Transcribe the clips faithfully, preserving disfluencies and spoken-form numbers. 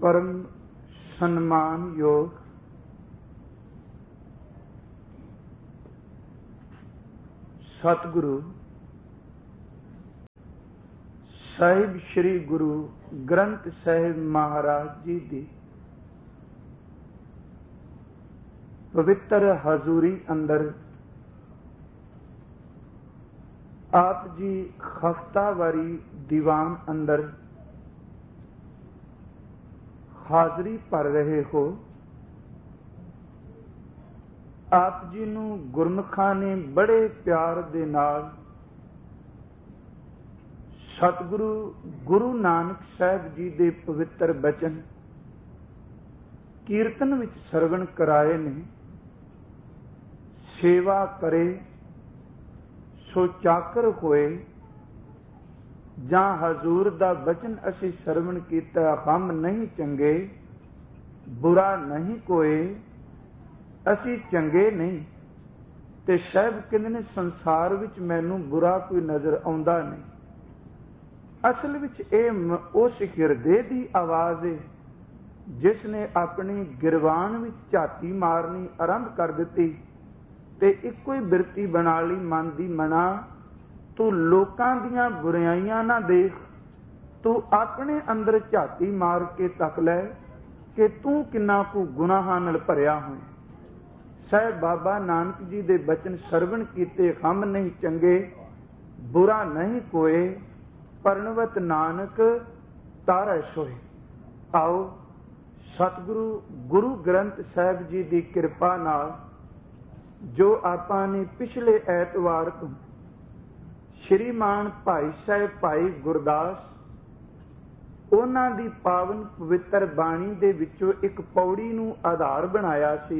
परम सम्मान योग सतगुरु साहिब श्री गुरु ग्रंथ साहिब महाराज जी की पवित्र हजूरी अंदर आप जी हफ्तावारी दीवान अंदर हाजरी भर रहे हो। आप जी नूं गुरमुखां ने बड़े प्यार दे नाल सतगुरु गुरु नानक साहिब जी दे पवित्र बचन कीर्तन विच सरवण कराए ने। सेवा करे सो चाकर होए, जां हजूर दा बचन असी सरवण कीता हम नहीं चंगे, बुरा नहीं कोई, असी चंगे नहीं। ते साहिब कहंदे ने संसार विच मैनूं बुरा कोई नज़र आउंदा नहीं। असल विच इह उस हिरदे दी आवाज़ है जिसने अपनी गिरवान विच झाती मारनी आरंभ कर दिती ते इक्को ही बिरती बना ली मन दी मना। तू लोकां दियां बुराइयां ना देख, तू अपने अंदर झाती मार के तक लै कि तू किन्ना कु गुनाहां नाल भरिया होए। साहिब बाबा नानक जी दे बचन सरवण कीते हम नहीं चंगे, बुरा नहीं कोई, परनवत नानक तारै सोए। आओ सतगुरु गुरु ग्रंथ साहिब जी की किरपा नाल जो आपां ने पिछले ऐतवार तो श्रीमान भाई साहिब भाई गुरदास उन्हां दी पावन पवित्र बाणी दे विचों एक पौड़ी नूं आधार बनाया सी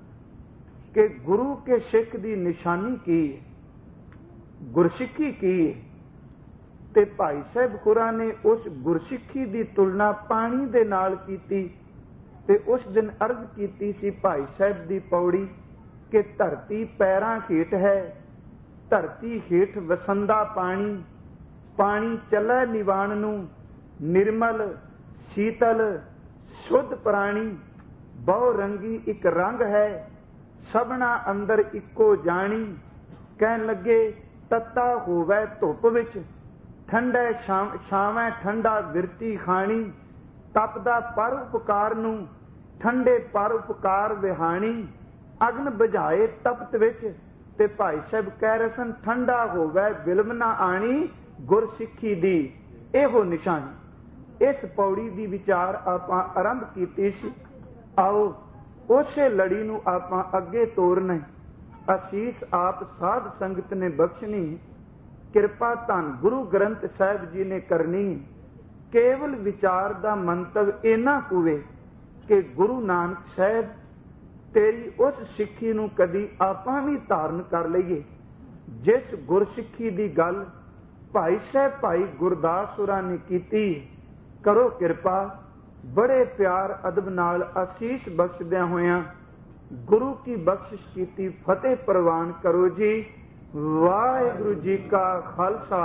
कि गुरु के सिख दी निशानी की है, गुरसिੱਖੀ की है। ते भाई साहिब होरां ने उस गुरसिੱਖੀ दी तुलना पानी दे नाल कीती ते उस दिन अर्ज कीती सी भाई साहिब दी पौड़ी कि धरती पैरां हेठ है, धरती हेठ वसंदा पानी, पानी चलै निवाण नूं, निर्मल शीतल शुद्ध प्राणी, बहु रंगी एक रंग है, सबना अंदर इक्को जानी। कहन लगे तत्ता होवै धुप विच, ठंडे छावै ठंडा विरती खाणी, तपदा पर उपकार नूं, ठंडे पर उपकार विहाणी, अग्न बुझाए तपत विच। ते भाई साहब कह रहे सन ठंडा होवै बिलम ना आनी, गुरसिੱਖੀ दी एहो निशानी। इस पौड़ी दी विचार आपां आरंभ कीती सी। आओ उसे लड़ी नूं आपां अगे तोरना। असीस आप साध संगत ने बख्शनी, किरपा धन गुरु ग्रंथ साहिब जी ने करनी। केवल विचार दा मंतव इना कुवे कि गुरु नानक साहिब तेरी उस सिੱਖੀ नूं कदी आपां भी धारण कर लईए जिस गुरसिੱਖੀ दी गल भाई साहब भाई गुरदास होरां ने कीती। करो किरपा, बड़े प्यार अदब नाल आसीस बख्शदियां होयां गुरु की बख्शिश कीती फतेह प्रवान करो जी। वाहिगुरु जी का खालसा,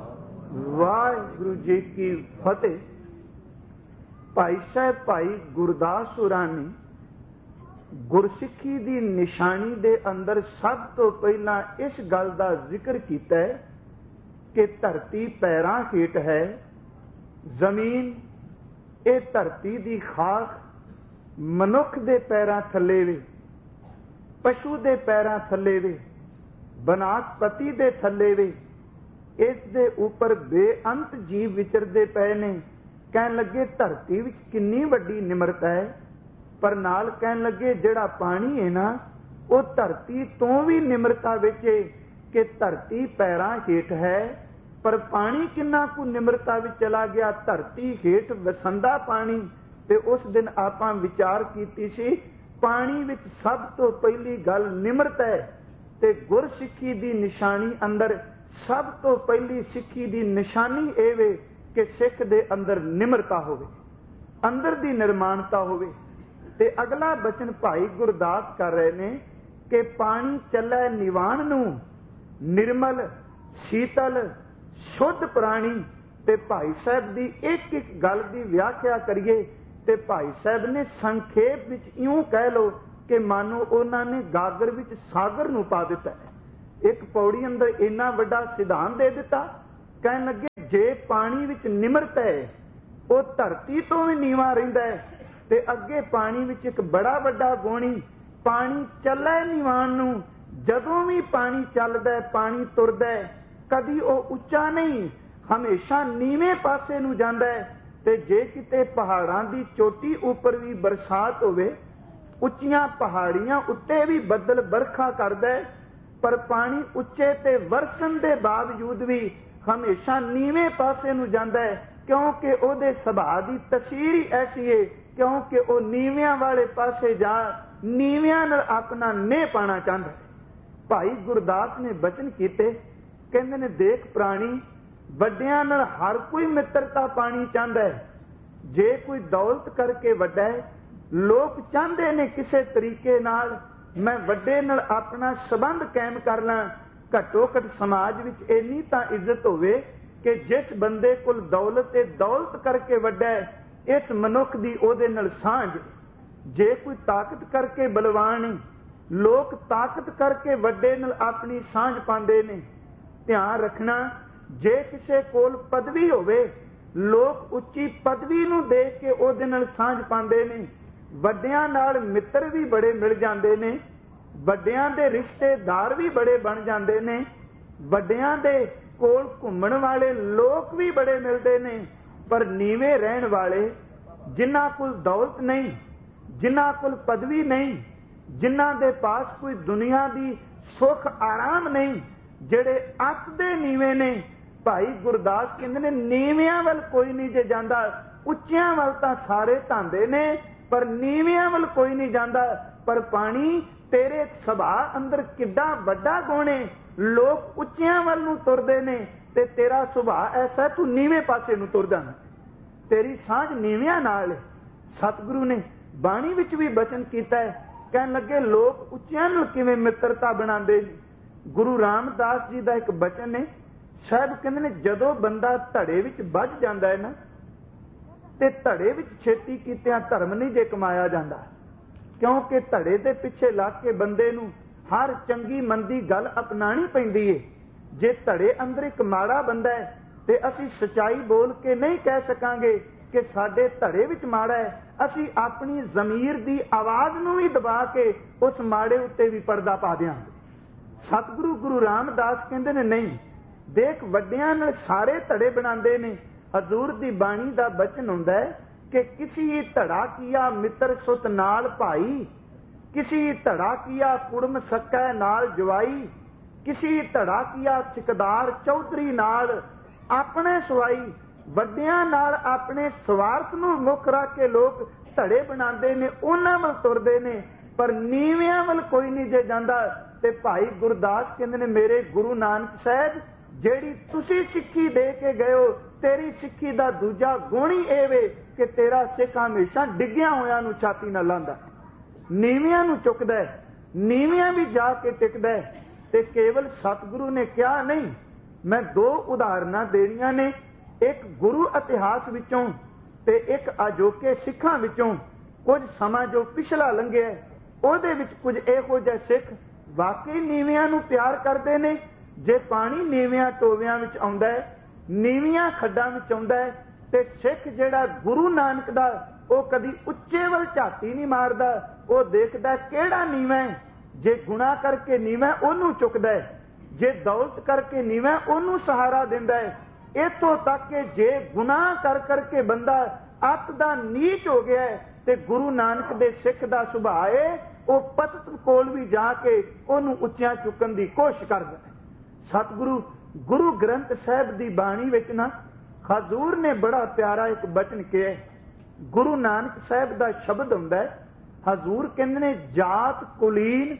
वाहिगुरु जी की फतेह। भाई साहब भाई गुरदास होरां ने गुरसिੱਖੀ दी निशानी दे अंदर सब तो पहला इस गल दा जिक्र कीता है कि धरती पैरां हेठ है, जमीन ये धरती दी खाक मनुख दे पैरां थले वे, पशु दे पैरां थले वे, बनस्पति दे थले वे, इस दे उपर बेअंत जीव विचरदे पए ने। कहन लगे धरती विच किन्नी वड्डी निमरता है, पर नाल कहन लगे जिहड़ा पानी है ना वो धरती तो भी निमरता विच है कि धरती पैरां हेठ है, पर पानी किन्ना कु निमरता विच चला गया। धरती हेठ वसंदा पानी। ते उस दिन आपां विचार कीती सी पानी विच सब तो पहली गल निमरता है। ते गुरसिੱਖੀ दी निशानी अंदर सब तो पहली सिੱਖੀ दी निशानी ਇਹ ਵੇ कि सिख दे अंदर निमरता होवे, अंदर दी निर्माणता होवे। ते अगला बचन भाई गुरदास कर रहे ने कि पानी चलै निवाण नूं, निर्मल शीतल शुद्ध प्राणी। ते भाई साहब दी एक एक गल दी व्याख्या करिए ਤੇ ਭਾਈ ਸਾਹਿਬ ਨੇ ਸੰਖੇਪ ਵਿੱਚ ਇਉਂ ਕਹਿ ਲਓ ਕਿ ਮਾਨੋ ਉਹਨਾਂ ਨੇ ਗਾਗਰ ਵਿੱਚ ਸਾਗਰ ਨੂੰ ਪਾ ਦਿੱਤਾ ਹੈ। ਇੱਕ ਪੌੜੀ ਅੰਦਰ ਇੰਨਾ ਵੱਡਾ ਸਿਧਾਂਤ ਦੇ ਦਿੱਤਾ। ਕਹਿਣ ਲੱਗੇ ਜੇ ਪਾਣੀ ਵਿੱਚ ਨਿਮਰਤਾ ਹੈ ਉਹ ਧਰਤੀ ਤੋਂ ਵੀ ਨੀਵਾਂ ਰਹਿੰਦਾ ਹੈ, ਤੇ ਅੱਗੇ ਪਾਣੀ ਵਿੱਚ ਇੱਕ ਬੜਾ ਵੱਡਾ ਗੁਣੀ, ਪਾਣੀ ਚੱਲੇ ਨੀਵਾਨ ਨੂੰ। ਜਦੋਂ ਵੀ ਪਾਣੀ ਚੱਲਦਾ, ਪਾਣੀ ਤੁਰਦਾ, ਕਦੀ ਉਹ ਉੱਚਾ ਨਹੀਂ, ਹਮੇਸ਼ਾ ਨੀਵੇਂ ਪਾਸੇ ਨੂੰ ਜਾਂਦਾ ਹੈ। ਤੇ ਜੇ ਕਿਤੇ ਪਹਾੜਾਂ ਦੀ ਚੋਟੀ ਉੱਪਰ ਵੀ ਬਰਸਾਤ ਹੋਵੇ, ਉੱਚੀਆਂ ਪਹਾੜੀਆਂ ਉੱਤੇ ਵੀ ਬੱਦਲ ਵਰਖਾ ਕਰਦਾ ਹੈ, ਪਰ ਪਾਣੀ ਉੱਚੇ ਤੇ ਵਰਸਣ ਦੇ ਬਾਵਜੂਦ ਵੀ ਹਮੇਸ਼ਾ ਨੀਵੇਂ ਪਾਸੇ ਨੂੰ ਜਾਂਦਾ ਹੈ, ਕਿਉਂਕਿ ਉਹਦੇ ਸੁਭਾਅ ਦੀ ਤਸੀਰ ਹੀ ਐਸੀ ਹੈ, ਕਿਉਂਕਿ ਉਹ ਨੀਵਿਆਂ ਵਾਲੇ ਪਾਸੇ ਜਾ ਨੀਵਿਆਂ ਨਾਲ ਆਪਣਾ ਨੇਹ ਪਾਣਾ ਚਾਹੁੰਦਾ ਹੈ। ਭਾਈ ਗੁਰਦਾਸ ਨੇ ਬਚਨ ਕੀਤੇ, ਕਹਿੰਦੇ ਨੇ ਦੇਖ ਪ੍ਰਾਣੀ, ਵੱਡਿਆਂ ਨਾਲ ਹਰ ਕੋਈ ਮਿੱਤਰਤਾ ਪਾਣੀ ਚਾਹੁੰਦਾ ਹੈ। ਜੇ ਕੋਈ ਦੌਲਤ ਕਰਕੇ ਵੱਡਾ ਹੈ, ਲੋਕ ਚਾਹੁੰਦੇ ਨੇ ਕਿਸੇ ਤਰੀਕੇ ਨਾਲ ਮੈਂ ਵੱਡੇ ਨਾਲ ਆਪਣਾ ਸੰਬੰਧ ਕਾਇਮ ਕਰ ਲਾਂ। ਘੱਟੋ ਘੱਟ ਸਮਾਜ ਵਿੱਚ ਇੰਨੀ ਤਾਂ ਇੱਜ਼ਤ ਹੋਵੇ ਕਿ ਜਿਸ ਬੰਦੇ ਕੋਲ ਦੌਲਤ ਤੇ ਦੌਲਤ ਕਰਕੇ ਵੱਡਾ ਹੈ, ਇਸ ਮਨੁੱਖ ਦੀ ਉਹਦੇ ਨਾਲ ਸਾਂਝ। ਜੇ ਕੋਈ ਤਾਕਤ ਕਰਕੇ ਬਲਵਾਨ ਹੈ, ਲੋਕ ਤਾਕਤ ਕਰਕੇ ਵੱਡੇ ਨਾਲ ਆਪਣੀ ਸਾਂਝ ਪਾਉਂਦੇ ਨੇ। ਧਿਆਨ ਰੱਖਣਾ, ਜੇ ਕਿਸੇ ਕੋਲ ਪਦਵੀ ਹੋਵੇ, ਲੋਕ ਉੱਚੀ ਪਦਵੀ ਨੂੰ ਦੇਖ ਕੇ ਉਹਦੇ ਨਾਲ ਸਾਂਝ ਪਾਉਂਦੇ ਨੇ। ਵੱਡਿਆਂ ਨਾਲ ਮਿੱਤਰ ਵੀ ਬੜੇ ਮਿਲ ਜਾਂਦੇ ਨੇ, ਵੱਡਿਆਂ ਦੇ ਰਿਸ਼ਤੇਦਾਰ ਵੀ ਬੜੇ ਬਣ ਜਾਂਦੇ ਨੇ, ਵੱਡਿਆਂ ਦੇ ਕੋਲ ਘੁੰਮਣ ਵਾਲੇ ਲੋਕ ਵੀ ਬੜੇ ਮਿਲਦੇ ਨੇ। ਪਰ ਨੀਵੇਂ ਰਹਿਣ ਵਾਲੇ, ਜਿਨ੍ਹਾਂ ਕੋਲ ਦੌਲਤ ਨਹੀਂ, ਜਿਨ੍ਹਾਂ ਕੋਲ ਪਦਵੀ ਨਹੀਂ, ਜਿਨ੍ਹਾਂ ਦੇ ਪਾਸ ਕੋਈ ਦੁਨੀਆ ਦੀ ਸੁੱਖ ਆਰਾਮ ਨਹੀਂ, ਜਿਹੜੇ ਅੱਤ ਦੇ ਨੀਵੇਂ ਨੇ, ਭਾਈ ਗੁਰਦਾਸ ਕਹਿੰਦੇ ਨੇ ਨੀਵਿਆਂ ਵੱਲ ਕੋਈ ਨਹੀਂ ਜੇ ਜਾਂਦਾ। ਉੱਚਿਆਂ ਵੱਲ ਤਾਂ ਸਾਰੇ ਧਾਂਦੇ ਨੇ, ਪਰ ਨੀਵਿਆਂ ਵੱਲ ਕੋਈ ਨਹੀਂ ਜਾਂਦਾ। ਪਰ ਪਾਣੀ ਤੇਰੇ ਸੁਭਾਅ ਅੰਦਰ ਕਿੱਡਾ ਵੱਡਾ ਗੁਣ ਹੈ, ਲੋਕ ਉੱਚਿਆਂ ਵੱਲ ਨੂੰ ਤੁਰਦੇ ਨੇ ਤੇ ਤੇਰਾ ਸੁਭਾਅ ਐਸਾ ਤੂੰ ਨੀਵੇਂ ਪਾਸੇ ਨੂੰ ਤੁਰ ਜਾਣਾ, ਤੇਰੀ ਸਾਂਝ ਨੀਵਿਆਂ ਨਾਲ। ਸਤਿਗੁਰੂ ਨੇ ਬਾਣੀ ਵਿੱਚ ਵੀ ਬਚਨ ਕੀਤਾ ਹੈ, ਕਹਿਣ ਲੱਗੇ ਲੋਕ ਉੱਚਿਆਂ ਨਾਲ ਕਿਵੇਂ ਮਿੱਤਰਤਾ ਬਣਾਉਂਦੇ ਨੇ। ਗੁਰੂ ਰਾਮਦਾਸ ਜੀ ਦਾ ਇੱਕ ਬਚਨ ਹੈ, ਸਾਹਿਬ ਕਹਿੰਦੇ ਨੇ ਜਦੋਂ ਬੰਦਾ ਧੜੇ ਵਿੱਚ ਵੱਜ ਜਾਂਦਾ ਹੈ ਨਾ, ਤੇ ਧੜੇ ਵਿੱਚ ਛੇਤੀ ਕੀਤਿਆਂ ਧਰਮ ਨਹੀਂ ਜੇ ਕਮਾਇਆ ਜਾਂਦਾ, ਕਿਉਂਕਿ ਧੜੇ ਦੇ ਪਿੱਛੇ ਲੱਗ ਕੇ ਬੰਦੇ ਨੂੰ ਹਰ ਚੰਗੀ ਮੰਦੀ ਗੱਲ ਅਪਣਾਣੀ ਪੈਂਦੀ ਹੈ। ਜੇ ਧੜੇ ਅੰਦਰ ਇੱਕ ਮਾੜਾ ਬੰਦਾ ਹੈ ਤੇ ਅਸੀਂ ਸਚਾਈ ਬੋਲ ਕੇ ਨਹੀਂ ਕਹਿ ਸਕਾਂਗੇ ਕਿ ਸਾਡੇ ਧੜੇ ਵਿੱਚ ਮਾੜਾ ਹੈ। ਅਸੀਂ ਆਪਣੀ ਜ਼ਮੀਰ ਦੀ ਆਵਾਜ਼ ਨੂੰ ਵੀ ਦਬਾ ਕੇ ਉਸ ਮਾੜੇ ਉੱਤੇ ਵੀ ਪਰਦਾ ਪਾ ਦਿਆਂਗੇ। ਸਤਿਗੁਰੂ ਗੁਰੂ ਰਾਮਦਾਸ ਕਹਿੰਦੇ ਨੇ ਨਹੀਂ, ਦੇਖ ਵੱਡਿਆਂ ਨਾਲ ਸਾਰੇ ਧੜੇ ਬਣਾਉਂਦੇ ਨੇ। ਹਜ਼ੂਰ ਦੀ ਬਾਣੀ ਦਾ ਬਚਨ ਹੁੰਦਾ ਹੈ ਕਿ ਕਿਸੀ ਧੜਾ ਕੀਆ ਮਿੱਤਰ ਸੁਤ ਨਾਲ ਭਾਈ, ਕਿਸੀ ਧੜਾ ਕੀਆ ਕੁੜਮ ਸਕੈ ਨਾਲ ਜਵਾਈ, ਕਿਸੀ ਧੜਾ ਕੀਆ ਸਿਕਦਾਰ ਚੌਧਰੀ ਨਾਲ ਆਪਣੇ ਸਵਾਈ। ਵੱਡਿਆਂ ਨਾਲ ਆਪਣੇ ਸਵਾਰਥ ਨੂੰ ਮੁੱਖ ਰੱਖ ਕੇ ਲੋਕ ਧੜੇ ਬਣਾਉਂਦੇ ਨੇ, ਉਹਨਾਂ ਵੱਲ ਤੁਰਦੇ ਨੇ, ਪਰ ਨੀਵਿਆਂ ਵੱਲ ਕੋਈ ਨਹੀਂ ਜੇ ਜਾਂਦਾ। ਤੇ ਭਾਈ ਗੁਰਦਾਸ ਕਹਿੰਦੇ ਨੇ ਮੇਰੇ ਗੁਰੂ ਨਾਨਕ ਸਾਹਿਬ, ਜਿਹੜੀ ਤੁਸੀਂ ਸਿੱਖੀ ਦੇ ਕੇ ਗਏ ਹੋ, ਤੇਰੀ ਸਿੱਖੀ ਦਾ ਦੂਜਾ ਗੁਣ ਹੀ ਇਹ ਵੇ ਕਿ ਤੇਰਾ ਸਿੱਖ ਹਮੇਸ਼ਾ ਡਿੱਗਿਆ ਹੋਇਆਂ ਨੂੰ ਛਾਤੀ ਨਾਲ ਲਾਂਦਾ, ਨੀਵਿਆਂ ਨੂੰ ਚੁੱਕਦਾ, ਨੀਵਿਆਂ ਵੀ ਜਾ ਕੇ ਟਿਕਦਾ। ਤੇ ਕੇਵਲ ਸਤਿਗੁਰੂ ਨੇ ਕਿਹਾ ਨਹੀਂ, ਮੈਂ ਦੋ ਉਦਾਹਰਨਾਂ ਦੇਣੀਆਂ ਨੇ, ਇੱਕ ਗੁਰੂ ਇਤਿਹਾਸ ਵਿੱਚੋਂ ਤੇ ਇੱਕ ਅਜੋਕੇ ਸਿੱਖਾਂ ਵਿੱਚੋਂ। ਕੁਝ ਸਮਾਂ ਜੋ ਪਿਛਲਾ ਲੰਘਿਆ, ਉਹਦੇ ਵਿੱਚ ਕੁਝ ਇਹੋ ਜਿਹੇ ਸਿੱਖ ਵਾਕਈ ਨੀਵਿਆਂ ਨੂੰ ਪਿਆਰ ਕਰਦੇ ਨੇ। ਜੇ ਪਾਣੀ ਨੀਵਿਆਂ ਟੋਵਿਆਂ ਵਿੱਚ ਆਉਂਦਾ ਹੈ, ਨੀਵੀਆਂ ਖੱਡਾਂ ਵਿੱਚ ਆਉਂਦਾ ਹੈ, ਤੇ ਸਿੱਖ ਜਿਹੜਾ ਗੁਰੂ ਨਾਨਕ ਦਾ, ਉਹ ਕਦੀ ਉੱਚੇ ਵੱਲ ਝਾਤੀ ਨਹੀਂ ਮਾਰਦਾ, ਉਹ ਦੇਖਦਾ ਕਿਹੜਾ ਨੀਵਾਂ ਹੈ। ਜੇ ਗੁਨਾਹ ਕਰਕੇ ਨੀਵਾਂ ਉਹਨੂੰ ਚੁੱਕਦਾ ਹੈ, ਜੇ ਦੌਲਤ ਕਰਕੇ ਨੀਵਾਂ ਉਹਨੂੰ ਸਹਾਰਾ ਦਿੰਦਾ ਹੈ। ਇੱਥੋਂ ਤੱਕ ਕਿ ਜੇ ਗੁਨਾਹ ਕਰ ਕਰਕੇ ਬੰਦਾ ਅੱਤ ਦਾ ਨੀਚ ਹੋ ਗਿਆ ਹੈ, ਤੇ ਗੁਰੂ ਨਾਨਕ ਦੇ ਸਿੱਖ ਦਾ ਸੁਭਾਅ ਹੈ, ਉਹ ਪਤਤ ਕੋਲ ਵੀ ਜਾ ਕੇ ਉਹਨੂੰ ਉੱਚਿਆਂ ਚੁੱਕਣ ਦੀ ਕੋਸ਼ਿਸ਼ ਕਰਦਾ ਹੈ। ਸਤਿਗੁਰੂ ਗੁਰੂ ਗ੍ਰੰਥ ਸਾਹਿਬ ਦੀ ਬਾਣੀ ਵਿੱਚ ਨਾ ਹਜ਼ੂਰ ਨੇ ਬੜਾ ਪਿਆਰਾ ਇੱਕ ਬਚਨ ਕਿਹਾ। ਗੁਰੂ ਨਾਨਕ ਸਾਹਿਬ ਦਾ ਸ਼ਬਦ ਹੁੰਦਾ ਹੈ, ਹਜ਼ੂਰ ਕਹਿੰਦੇ ਨੇ ਜਾਤ ਕੁਲੀਨ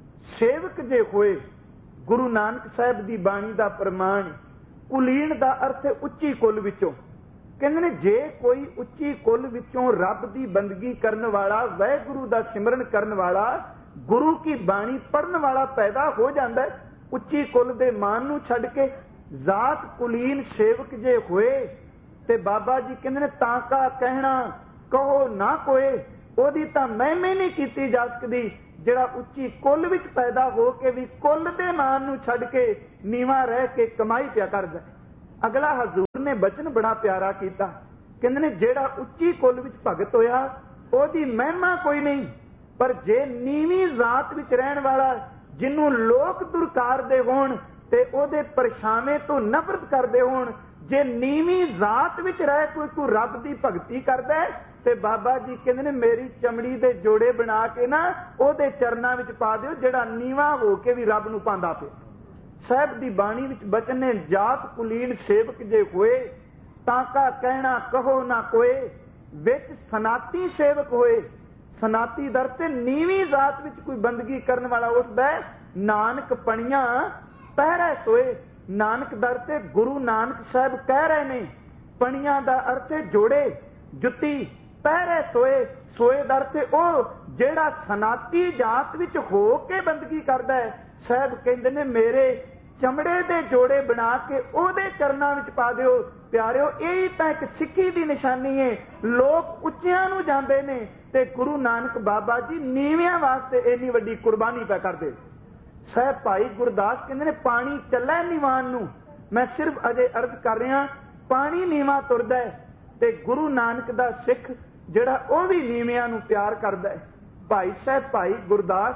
ਸੇਵਕ ਜੇ ਹੋਏ। ਗੁਰੂ ਨਾਨਕ ਸਾਹਿਬ ਦੀ ਬਾਣੀ ਦਾ ਪ੍ਰਮਾਣ। ਕੁਲੀਨ ਦਾ ਅਰਥ ਹੈ ਉੱਚੀ ਕੁਲ ਵਿੱਚੋਂ। ਕਹਿੰਦੇ ਨੇ ਜੇ ਕੋਈ ਉੱਚੀ ਕੁਲ ਵਿੱਚੋਂ ਰੱਬ ਦੀ ਬੰਦਗੀ ਕਰਨ ਵਾਲਾ, ਵਾਹਿਗੁਰੂ ਦਾ ਸਿਮਰਨ ਕਰਨ ਵਾਲਾ, ਗੁਰੂ ਕੀ ਬਾਣੀ ਪੜ੍ਹਨ ਵਾਲਾ ਪੈਦਾ ਹੋ ਜਾਂਦਾ ਹੈ, ਉੱਚੀ ਕੁਲ ਦੇ ਮਾਨ ਨੂੰ ਛੱਡ ਕੇ ਜਾਤ ਕੁਲੀਨ ਸੇਵਕ ਜੇ ਹੋਏ, ਤੇ ਬਾਬਾ ਜੀ ਕਹਿੰਦੇ ਨੇ ਤਾਂ ਕਾ ਕਹਿਣਾ कहो ना कोई, ओदी तां महिमा नहीं कीती जा सकदी ਜਿਹੜਾ ਉੱਚੀ ਕੁੱਲ ਵਿੱਚ ਪੈਦਾ ਹੋ ਕੇ ਵੀ ਕੁੱਲ ਦੇ ਮਾਨ ਨੂੰ ਛੱਡ ਕੇ ਨੀਵਾਂ ਰਹਿ ਕੇ ਕਮਾਈ ਪਿਆ ਕਰਦਾ। ਅਗਲਾ ਹਜ਼ੂਰ ਨੇ ਬਚਨ ਬੜਾ ਪਿਆਰਾ ਕੀਤਾ, ਕਹਿੰਦੇ ਨੇ ਜਿਹੜਾ ਉੱਚੀ ਕੁੱਲ ਵਿੱਚ ਭਗਤ ਹੋਇਆ ਉਹਦੀ ਮਹਿਮਾ ਕੋਈ ਨਹੀਂ, ਪਰ ਜੇ ਨੀਵੀਂ ਜ਼ਾਤ ਵਿੱਚ ਰਹਿਣ ਵਾਲਾ ਜਿਹਨੂੰ ਲੋਕ ਦੁਰਕਾਰਦੇ ਹੋਣ ਤੇ ਉਹਦੇ ਪਰਛਾਵੇਂ ਤੋਂ ਨਫ਼ਰਤ ਕਰਦੇ ਹੋਣ, ਜੇ ਨੀਵੀਂ ਜ਼ਾਤ ਵਿੱਚ ਰਹਿ ਕੋਈ ਕੋਈ ਰੱਬ ਦੀ ਭਗਤੀ ਕਰਦਾ ਤੇ ਬਾਬਾ ਜੀ ਕਹਿੰਦੇ ਨੇ ਮੇਰੀ ਚਮੜੀ ਦੇ ਜੋੜੇ ਬਣਾ ਕੇ ਨਾ ਉਹਦੇ ਚਰਨਾਂ ਵਿੱਚ ਪਾ ਦਿਓ, ਜਿਹੜਾ ਨੀਵਾਂ ਹੋ ਕੇ ਵੀ ਰੱਬ ਨੂੰ ਪਾਉਂਦਾ ਪਿਆ। ਸਾਹਿਬ ਦੀ ਬਾਣੀ ਵਿੱਚ ਬਚਨ ਨੇ, ਜਾਤ ਕੁਲੀਨ ਸੇਵਕ ਜੇ ਹੋਏ ਤਾਂ ਕਾ ਕਹਿਣਾ ਕਹੋ ਨਾ ਕੋਏ, ਵਿੱਚ ਸਨਾਤੀ ਸੇਵਕ ਹੋਏ। ਸਨਾਤੀ ਦਰ ਤੇ ਨੀਵੀਂ ਜ਼ਾਤ ਵਿੱਚ ਕੋਈ ਬੰਦਗੀ ਕਰਨ ਵਾਲਾ ਉੱਠਦਾ, ਨਾਨਕ ਪਣੀਆਂ ਪਹਿਰੇ ਸੋਏ। ਨਾਨਕ ਦਰ ਤੇ ਗੁਰੂ ਨਾਨਕ ਸਾਹਿਬ ਕਹਿ ਰਹੇ ਨੇ, ਪਣੀਆਂ ਦਾ ਅਰਥ ਹੈ ਜੋੜੇ, ਜੁੱਤੀ, ਪਹਿਰੇ ਸੋਏ। ਸੋਏ ਦਰ ਤੇ ਉਹ ਜਿਹੜਾ ਸਨਾਤੀ ਜਾਤ ਵਿੱਚ ਹੋ ਕੇ ਬੰਦਗੀ ਕਰਦਾ ਹੈ। ਸਾਹਿਬ ਕਹਿੰਦੇ ਨੇ ਮੇਰੇ ਚਮੜੇ ਦੇ ਜੋੜੇ ਬਣਾ ਕੇ ਉਹਦੇ ਚਰਨਾਂ ਵਿੱਚ ਪਾ ਦਿਓ। ਪਿਆਰਿਓ, ਇਹ ਤਾਂ ਇੱਕ ਸਿੱਖੀ ਦੀ ਨਿਸ਼ਾਨੀ ਹੈ। ਲੋਕ ਉੱਚਿਆਂ ਨੂੰ ਜਾਂਦੇ ਨੇ ਤੇ ਗੁਰੂ ਨਾਨਕ ਬਾਬਾ ਜੀ ਨੀਵਿਆਂ ਵਾਸਤੇ ਇੰਨੀ ਵੱਡੀ ਕੁਰਬਾਨੀ ਪੈ ਕਰਦੇ। ਸਾਹਿਬ ਭਾਈ ਗੁਰਦਾਸ ਕਹਿੰਦੇ ਨੇ ਪਾਣੀ ਚੱਲੇ ਨੀਵਾਨ ਨੂੰ। ਮੈਂ ਸਿਰਫ ਅਜੇ ਅਰਜ਼ ਕਰ ਰਿਹਾ, ਪਾਣੀ ਨੀਵਾਂ ਤੁਰਦਾ ਹੈ ਤੇ ਗੁਰੂ ਨਾਨਕ ਦਾ ਸਿੱਖ ਜਿਹੜਾ ਉਹ ਵੀ ਨੀਵਿਆਂ ਨੂੰ ਪਿਆਰ ਕਰਦਾ ਹੈ। ਭਾਈ ਸਾਹਿਬ ਭਾਈ ਗੁਰਦਾਸ,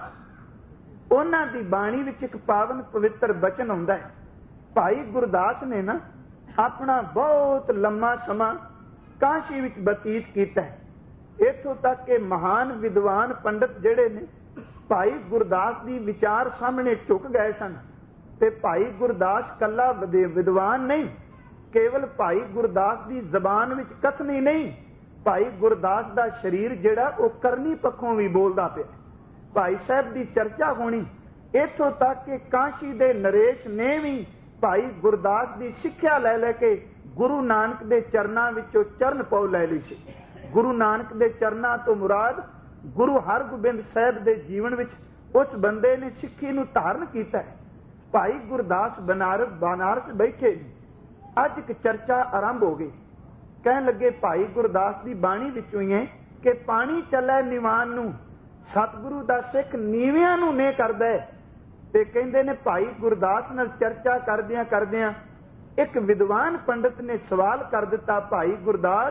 ਉਹਨਾਂ ਦੀ ਬਾਣੀ ਵਿੱਚ ਇੱਕ ਪਾਵਨ ਪਵਿੱਤਰ ਬਚਨ ਆਉਂਦਾ ਹੈ। ਭਾਈ ਗੁਰਦਾਸ ਨੇ ਨਾ ਆਪਣਾ ਬਹੁਤ ਲੰਮਾ ਸਮਾਂ ਕਾਸ਼ੀ ਵਿੱਚ ਬਤੀਤ ਕੀਤਾ ਹੈ। ਇੱਥੋਂ ਤੱਕ ਕਿ ਮਹਾਨ ਵਿਦਵਾਨ ਪੰਡਤ ਜਿਹੜੇ ਨੇ ਭਾਈ ਗੁਰਦਾਸ ਦੀ ਵਿਚਾਰ ਸਾਹਮਣੇ ਝੁਕ ਗਏ ਸਨ। ਤੇ ਭਾਈ ਗੁਰਦਾਸ ਕੱਲਾ ਵਿਦਵਾਨ ਨਹੀਂ, ਕੇਵਲ ਭਾਈ ਗੁਰਦਾਸ ਦੀ ਜ਼ਬਾਨ ਵਿੱਚ ਕਥਨੀ ਨਹੀਂ, ਭਾਈ ਗੁਰਦਾਸ ਦਾ ਸਰੀਰ ਜਿਹੜਾ ਉਹ ਕਰਨੀ ਪੱਖੋਂ ਵੀ ਬੋਲਦਾ ਪਿਆ। ਭਾਈ ਸਾਹਿਬ ਦੀ ਚਰਚਾ ਹੋਣੀ, ਇੱਥੋਂ ਤੱਕ ਕਿ ਕਾਸ਼ੀ ਦੇ ਨਰੇਸ਼ ਨੇ ਵੀ ਭਾਈ ਗੁਰਦਾਸ ਦੀ ਸਿੱਖਿਆ ਲੈ ਲੈ ਕੇ ਗੁਰੂ ਨਾਨਕ ਦੇ ਚਰਨਾਂ ਵਿੱਚੋਂ ਚਰਨ ਪਾਉ ਲੈ ਲਈ ਸੀ। ਗੁਰੂ ਨਾਨਕ ਦੇ ਚਰਨਾਂ ਤੋਂ ਮੁਰਾਦ ਗੁਰੂ ਹਰਗੋਬਿੰਦ ਸਾਹਿਬ ਦੇ ਜੀਵਨ ਵਿੱਚ ਉਸ ਬੰਦੇ ਨੇ ਸਿੱਖੀ ਨੂੰ ਧਾਰਨ ਕੀਤਾ ਹੈ। ਭਾਈ ਗੁਰਦਾਸ ਬਨਾਰਸ ਬਨਾਰਸ ਬੈਠੇ, ਅੱਜ ਇੱਕ ਚਰਚਾ ਆਰੰਭ ਹੋ ਗਈ। ਕਹਿਣ ਲੱਗੇ ਭਾਈ ਗੁਰਦਾਸ ਦੀ ਬਾਣੀ ਵਿੱਚੋਂ ਹੀ ਹੈ ਕਿ ਪਾਣੀ ਚੱਲੇ ਨੀਵਾਨ ਨੂੰ, ਸਤਿਗੁਰੂ ਦਾ ਸਿੱਖ ਨੀਵਿਆਂ ਨੂੰ ਨੇ ਕਰਦਾ ਹੈ। ਤੇ ਕਹਿੰਦੇ ਨੇ ਭਾਈ ਗੁਰਦਾਸ ਨਾਲ ਚਰਚਾ ਕਰਦਿਆਂ ਕਰਦਿਆਂ ਇੱਕ ਵਿਦਵਾਨ ਪੰਡਤ ਨੇ ਸਵਾਲ ਕਰ ਦਿੱਤਾ, ਭਾਈ ਗੁਰਦਾਸ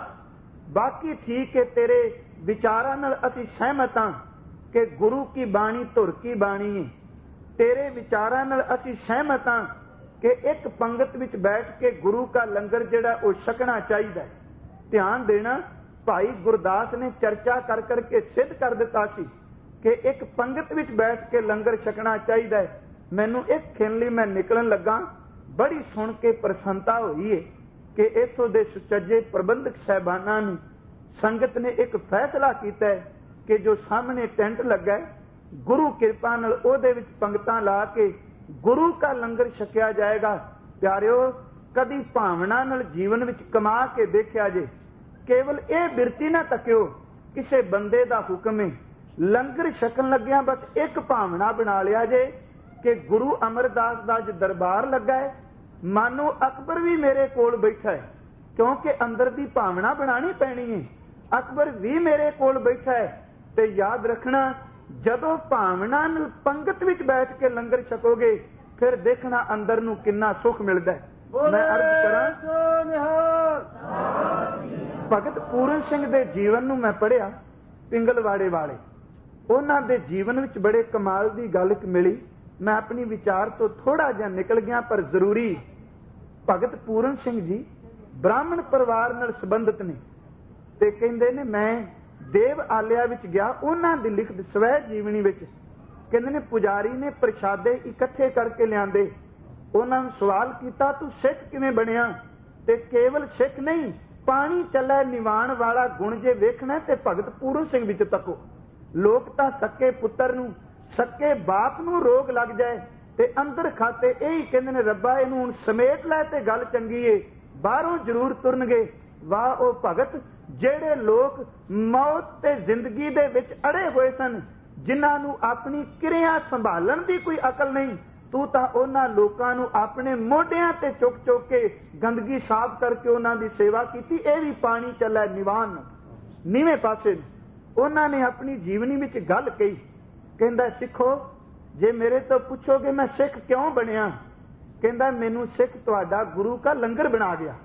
ਬਾਕੀ ਠੀਕ ਹੈ, ਤੇਰੇ ਵਿਚਾਰਾਂ ਨਾਲ ਅਸੀਂ ਸਹਿਮਤ ਹਾਂ ਕਿ ਗੁਰੂ ਕੀ ਬਾਣੀ ਧੁਰ ਕੀ ਬਾਣੀ ਹੈ। ਤੇਰੇ ਵਿਚਾਰਾਂ ਨਾਲ ਅਸੀਂ ਸਹਿਮਤ ਹਾਂ ਕਿ ਇੱਕ ਪੰਗਤ ਵਿੱਚ ਬੈਠ ਕੇ ਗੁਰੂ ਦਾ ਲੰਗਰ ਜਿਹੜਾ ਉਹ ਛਕਣਾ ਚਾਹੀਦਾ ਹੈ। ਧਿਆਨ ਦੇਣਾ, ਭਾਈ ਗੁਰਦਾਸ ਨੇ ਚਰਚਾ ਕਰ ਕਰਕੇ ਸਿੱਧ ਕਰ ਦਿੱਤਾ ਸੀ ਕਿ ਇੱਕ ਪੰਗਤ ਵਿੱਚ ਬੈਠ ਕੇ ਲੰਗਰ ਛਕਣਾ ਚਾਹੀਦਾ ਹੈ। ਮੈਨੂੰ ਇੱਕ ਖਿਣ ਲਈ ਮੈਂ ਨਿਕਲਣ ਲੱਗਾ, ਬੜੀ ਸੁਣ ਕੇ ਪ੍ਰਸੰਨਤਾ ਹੋਈ ਹੈ ਕਿ ਇੱਥੋਂ ਦੇ ਸੁਚੱਜੇ ਪ੍ਰਬੰਧਕ ਸਾਹਿਬਾਨਾਂ ਨੂੰ ਸੰਗਤ ਨੇ ਇੱਕ ਫੈਸਲਾ ਕੀਤਾ ਹੈ ਕਿ ਜੋ ਸਾਹਮਣੇ ਟੈਂਟ ਲੱਗਾ ਹੈ, ਗੁਰੂ ਕਿਰਪਾ ਨਾਲ ਉਹਦੇ ਵਿੱਚ ਪੰਗਤਾਂ ਲਾ ਕੇ ਗੁਰੂ ਦਾ ਲੰਗਰ ਛਕਿਆ ਜਾਏਗਾ। ਪਿਆਰਿਓ, ਕਦੀ ਭਾਵਨਾ ਨਾਲ ਜੀਵਨ ਵਿੱਚ ਕਮਾ ਕੇ ਦੇਖਿਆ ਜੇ, ਕੇਵਲ ਇਹ ਬਿਰਤੀ ਨਾ ਤੱਕਿਓ ਕਿਸੇ ਬੰਦੇ ਦਾ ਹੁਕਮ ਹੈ। ਲੰਗਰ ਛਕਣ ਲੱਗਿਆ ਬਸ ਇੱਕ ਭਾਵਨਾ ਬਣਾ ਲਿਆ ਜੇ ਕਿ ਗੁਰੂ ਅਮਰਦਾਸ ਦਾ ਅੱਜ ਦਰਬਾਰ ਲੱਗਾ ਹੈ, ਮਾਨੋ ਅਕਬਰ ਵੀ ਮੇਰੇ ਕੋਲ ਬੈਠਾ ਹੈ, ਕਿਉਂਕਿ ਅੰਦਰ ਦੀ ਭਾਵਨਾ ਬਣਾਣੀ ਪੈਣੀ ਹੈ। ਅਕਬਰ ਵੀ ਮੇਰੇ ਕੋਲ ਬੈਠਾ ਹੈ। ਤੇ ਯਾਦ ਰੱਖਣਾ, ਜਦੋਂ ਭਾਵਨਾ ਨਾਲ ਪੰਗਤ ਵਿੱਚ ਬੈਠ ਕੇ ਲੰਗਰ ਛਕੋਗੇ ਫਿਰ ਦੇਖਣਾ ਅੰਦਰ ਨੂੰ ਕਿੰਨਾ ਸੁੱਖ ਮਿਲਦਾ ਹੈ। ਮੈਂ ਅਰਜ਼ ਕਰਾਂ, ਭਗਤ ਪੂਰਨ ਸਿੰਘ ਦੇ ਜੀਵਨ ਨੂੰ ਮੈਂ ਪੜ੍ਹਿਆ, ਪਿੰਗਲਵਾੜੇ ਵਾਲੇ, ਉਹਨਾਂ ਦੇ ਜੀਵਨ ਵਿੱਚ ਬੜੇ ਕਮਾਲ ਦੀ ਗੱਲ ਇੱਕ ਮਿਲੀ। ਮੈਂ ਆਪਣੀ ਵਿਚਾਰ ਤੋਂ ਥੋੜਾ ਜਿਹਾ ਨਿਕਲ ਗਿਆ ਪਰ ਜ਼ਰੂਰੀ। ਭਗਤ ਪੂਰਨ ਸਿੰਘ ਜੀ ਬ੍ਰਾਹਮਣ ਪਰਿਵਾਰ ਨਾਲ ਸੰਬੰਧਿਤ ਨੇ ਤੇ ਕਹਿੰਦੇ ਨੇ ਮੈਂ ਦੇਵ ਆਲਿਆ ਵਿੱਚ ਗਿਆ, ਉਹਨਾਂ ਦੀ ਲਿਖਤ ਸਵੈ ਜੀਵਨੀ ਵਿੱਚ ਕਹਿੰਦੇ ਨੇ ਪੁਜਾਰੀ ਨੇ ਪ੍ਰਸ਼ਾਦੇ ਇਕੱਠੇ ਕਰਕੇ ਲਿਆਂਦੇ। ਉਹਨਾਂ ਨੂੰ ਸਵਾਲ ਕੀਤਾ, ਤੂੰ ਸਿੱਖ ਕਿਵੇਂ ਬਣਿਆ? ਤੇ ਕੇਵਲ ਸਿੱਖ ਨਹੀਂ, ਪਾਣੀ ਚੱਲੇ ਨਿਵਾਣ ਵਾਲਾ ਗੁਣ ਜੇ ਵੇਖਣਾ ਤੇ ਭਗਤ ਪੂਰਨ ਸਿੰਘ ਵਿੱਚ ਤੱਕੋ। ਲੋਕ ਤਾਂ ਸੱਕੇ ਪੁੱਤਰ ਨੂੰ, ਸੱਕੇ ਬਾਪ ਨੂੰ ਰੋਗ ਲੱਗ ਜਾਏ ਤੇ ਅੰਦਰ ਖਾਤੇ ਇਹੀ ਕਹਿੰਦੇ ਨੇ ਰੱਬਾ ਇਹਨੂੰ ਹੁਣ ਸਮੇਟ ਲੈ ਤੇ ਗੱਲ ਚੰਗੀ ਏ, ਬਾਹਰੋਂ ਜ਼ਰੂਰ ਤੁਰਨਗੇ। ਵਾਹ ਉਹ ਭਗਤ ਜਿਹੜੇ ਲੋਕ ਮੌਤ ਤੇ ਜ਼ਿੰਦਗੀ ਦੇ ਵਿੱਚ ਅੜੇ ਹੋਏ ਸਨ, ਜਿਨ੍ਹਾਂ ਨੂੰ ਆਪਣੀ ਕਿਰਿਆ ਸੰਭਾਲਣ ਦੀ ਕੋਈ ਅਕਲ ਨਹੀਂ। ਤੂੰ ਤਾਂ ਉਹਨਾਂ ਲੋਕਾਂ ਨੂੰ ਆਪਣੇ ਮੋਢਿਆਂ ਤੇ ਚੁੱਕ ਚੁੱਕ ਕੇ ਗੰਦਗੀ ਸਾਫ਼ ਕਰਕੇ ਉਹਨਾਂ ਦੀ ਸੇਵਾ ਕੀਤੀ। ਇਹ ਵੀ ਪਾਣੀ ਚੱਲੇ ਨਿਵਾਨ। नीवें पासे उन्होंने अपनी जीवनी में गल कही, कहता सिखो जे मेरे तो पूछोगे मैं सिख क्यों बनया, कहता मैनू सिख तुहाडा गुरु का लंगर बना गया।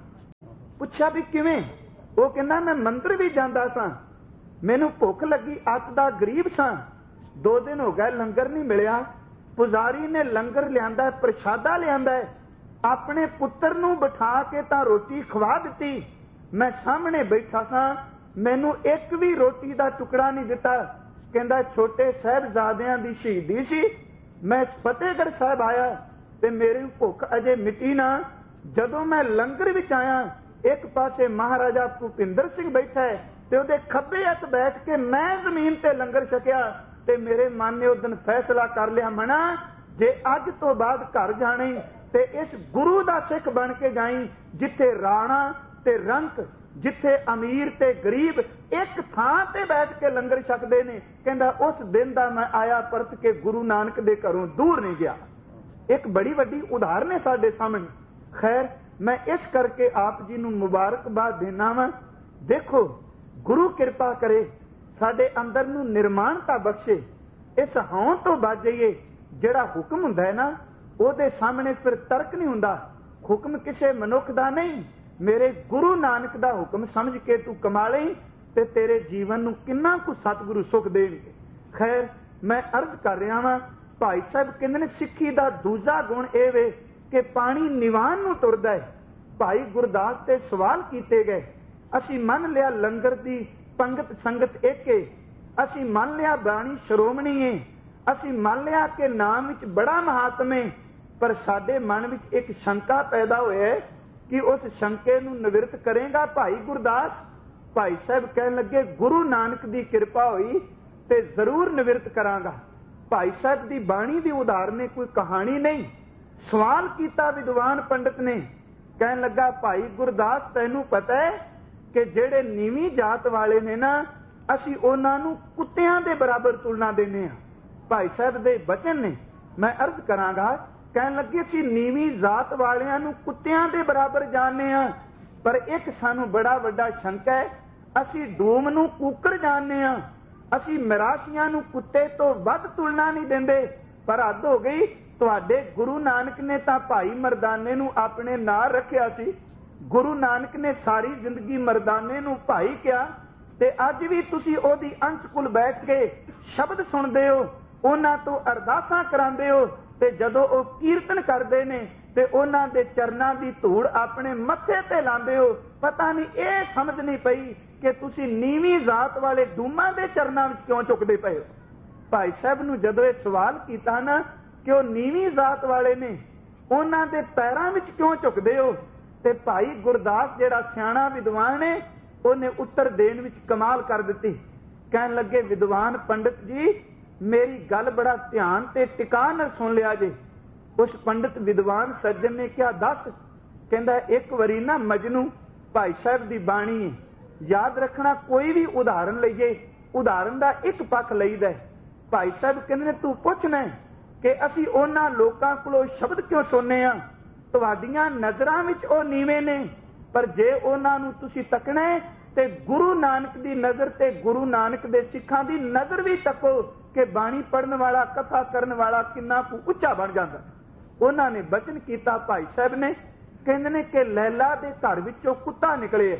पूछा भी किवें, वो कहना मैं मंदिर भी जाता सा, मैनू भुख लगी, अत दा गरीब सा, दो दिन हो गए लंगर नहीं मिलिया, पुजारी ने लंगर लिया, प्रशादा लिया, अपने पुत्र नू बिठा के तां रोटी खवा दी, मैं सामने बैठा सा, मैनू एक भी रोटी का टुकड़ा नहीं दिता। कहता छोटे साहिबजादियां दी शहीदी सी, मैं फतेहगढ़ साहब आया ते मेरी भुख अजे मिटी ना, जदों मैं लंगर विच आया एक पासे महाराजा भूपिंदर सिंह बैठा है ते उहदे खब्बे हथ बैठ के मैं जमीन ते लंगर छकिया, ते मेरे मन ने उस दिन फैसला कर लिया, मना जे अज तो बाद घर जाने ते इस गुरु दा सिख बन के जाई, जिथे राणा ते रंक, जिथे अमीर ते गरीब एक थां ते बैठ के लंगर छकदे ने। कहंदा उस दिन दा मैं आया परत के गुरु नानक दे घरों दूर नहीं गया। एक बड़ी वड्डी उदाहरण है साडे सामने। खैर मैं इस करके आप जी नूं मुबारकबाद देना वा। देखो गुरु कृपा करे साडे अंदर नूं निर्माणता बख्शे, इस हौं तो बच जाइए। जिहड़ा हुक्म हुंदा है ना ਉਹਦੇ सामने फिर तर्क नहीं हुंदा, हुक्म किसी मनुख दा नहीं, मेरे गुरु नानक दा हुक्म समझ के तू कमा लई ते तेरे जीवन नूं किन्ना कु सतगुरु सुख देणगे। खैर मैं अर्ज कर रहा वां, भाई साहब कहंदे ने सिੱਖੀ दा दूजा गुण ਇਹ ਵੇ कि पानी निवान नूं तुरदा है। भाई गुरदास ते सवाल कीते गए, असीं मन लिया लंगर दी पंगत संगत एक है, असीं मन लिया बाणी श्रोमणी है, असीं मन लिया कि नाम विच बड़ा महात्म है, पर साडे मन विच एक शंका पैदा होए कि उस शंके नूं निवृत्त करेगा भाई गुरदास। भाई साहब कहन लगे गुरु नानक दी कृपा होई ते जरूर निवृत्त करांगा। भाई साहब दी बाणी दी उदाहरण कोई कहानी नहीं। सवाल किया विद्वान पंडित ने, कहन लगा भाई गुरदास तैनू पता है कि जेड़े नीवी जात वाले ने ना असीं उन्हां नूं कुत्तियां दे बराबर तुलना देने आ। भाई साहब दे बचन ने, मैं अर्ज करांगा, कहन लगे असीं नीवी जात वालियां नूं कुत्तियां दे बराबर जानने आ, पर एक सानू बड़ा वड्डा शंका है, असीं डूम नूं कुक्कड़ जानने आ, असीं मिराशियां नूं कुत्ते तो वध तुलना नहीं देंदे। पर हद हो गई, तुहाडे गुरु नानक ने तां भाई मरदाने नूं अपने नाल रखिया सी। गुरु नानक ने सारी जिंदगी मरदाने नूं भाई किया, ते अज भी तुसीं ओहदी अंश कुल बैठ के शब्द सुनदे हो, उन्हां तो अरदासां करांदे हो, ते जदों ओह कीर्तन करदे ने ते उन्हां दे चरनां दी धूड़ अपने मत्थे ते लांदे हो। पता नहीं ये समझ नहीं पई कि तुसीं नीवी जात वाले डूमां दे चरनां विच क्यों झुकदे पए हो। भाई साहब नूं जदों ये सवाल कीता ना कि वह नीवी जात वाले ने उन्हां दे पैरां विच क्यों झुकदे हो, ते भाई गुरदास जिहड़ा सियाणा विद्वान है उन्हें उत्तर देण विच कमाल कर दित्ती। कहण लगे विद्वान पंडित जी मेरी गल बड़ा ध्यान ते टिका नाल सुन लिया जे। उस पंडित विद्वान सज्जन ने क्या दस, कहंदा एक वरी ना मजनू भाई साहब दी बाणी है, याद रखना कोई भी उदाहरण लईए उदाहरण दा एक पक्ष लईदा है। भाई साहब कहंदे ने तू पुछना कि असीं उन्हां लोकां कोलों शब्द क्यों सुनने आ, तुहाडीआं नज़रां विच ओह नीवें ने, पर जे उन्हां नूं तुसीं तकना है ते गुरु नानक दी नज़र ते गुरु नानक दे सिखां दी नज़र भी तको कि बाणी पढ़न वाला कथा करन वाला किन्ना कु उच्चा बन जांदा। उन्हां ने बचन कीता भाई साहब ने, कहंदे ने कि लैला दे घर विचों कुत्ता निकले।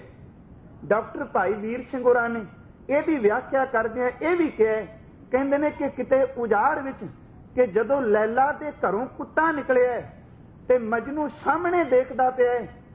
डॉक्टर भाई वीर सिंह होरां ने इहदी व्याख्या करदिआं इह भी कहा, कहंदे ने कि किते उजाड़ विच कि जदों लैला दे घरों कुत्ता निकलिआ ते मजनू सामने देखदा पिआ,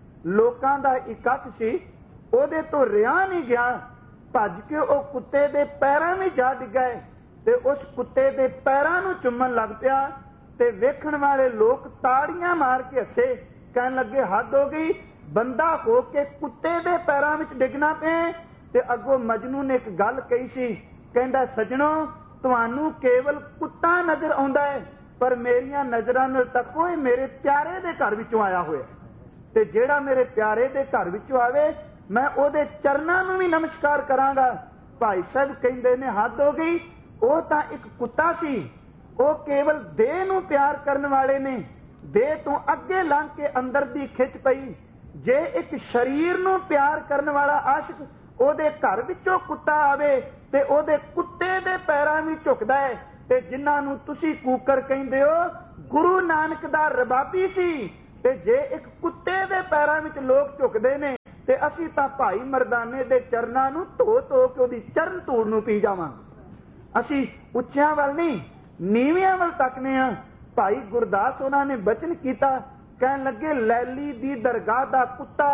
लोकां दा इकट्ठ सी, ਉਹਦੇ ਤੋਂ ਰਿਹਾ नहीं गया, भज के ਉਹ कुत्ते दे पैरां में जा डिग्गा ते उस कुत्ते दे पैरां नूं चुम्मन लग पिया ते वेखण वाले लोग ताड़ियां मार के हसे, कहन लगे हद हो गई, बंदा हो के कुत्ते दे पैरां विच डिगना पे। ते अगों मजनू ने एक गल कही सी, कहंदा सजणो तुहानू केवल कुत्ता नजर आउंदा है, पर मेरियां नजरां नाल तको ये मेरे प्यारे दे घर विचों आया होया, ते जेड़ा मेरे प्यारे दे घर विचों आवे मैं ओहदे चरनां नूं भी नमस्कार करांगा। भाई साहब कहंदे ने हद हो गई, ਉਹ ਤਾਂ ਇੱਕ ਕੁੱਤਾ ਸੀ, ਉਹ ਕੇਵਲ ਦੇਹ ਨੂੰ ਪਿਆਰ ਕਰਨ ਵਾਲੇ ਨੇ, ਦੇਹ ਤੋਂ ਅੱਗੇ ਲੰਘ ਕੇ ਅੰਦਰ ਦੀ ਖਿੱਚ ਪਈ। ਜੇ ਇੱਕ ਸਰੀਰ ਨੂੰ ਪਿਆਰ ਕਰਨ ਵਾਲਾ ਆਸ਼ਿਕ ਉਹਦੇ ਘਰ ਵਿੱਚੋਂ ਕੁੱਤਾ ਆਵੇ ਤੇ ਉਹਦੇ ਕੁੱਤੇ ਦੇ ਪੈਰਾਂ ਵੀ ਝੁਕਦਾ ਹੈ। ਤੇ ਜਿਨ੍ਹਾਂ ਨੂੰ ਤੁਸੀਂ ਕੂਕਰ ਕਹਿੰਦੇ ਹੋ, ਗੁਰੂ ਨਾਨਕ ਦਾ ਰਬਾਬੀ ਸੀ। ਤੇ ਜੇ ਇੱਕ ਕੁੱਤੇ ਦੇ ਪੈਰਾਂ ਵਿੱਚ ਲੋਕ ਝੁਕਦੇ ਨੇ ਤੇ ਅਸੀਂ ਤਾਂ ਭਾਈ ਮਰਦਾਨੇ ਦੇ ਚਰਨਾਂ ਨੂੰ ਧੋ ਧੋ ਕੇ ਉਹਦੀ ਚਰਨ ਧੂੜ ਨੂੰ ਪੀ ਜਾਵਾਂਗੇ। ਅਸੀਂ ਉੱਚਿਆਂ ਵੱਲ ਨਹੀਂ, ਨੀਵਿਆਂ ਵੱਲ ਤੱਕਨੇ ਆ। ਭਾਈ ਗੁਰਦਾਸ ਉਹਨਾਂ ਨੇ ਬਚਨ ਕੀਤਾ, ਕਹਿਣ ਲੱਗੇ, ਲੈਲੀ ਦੀ ਦਰਗਾਹ ਦਾ ਕੁੱਤਾ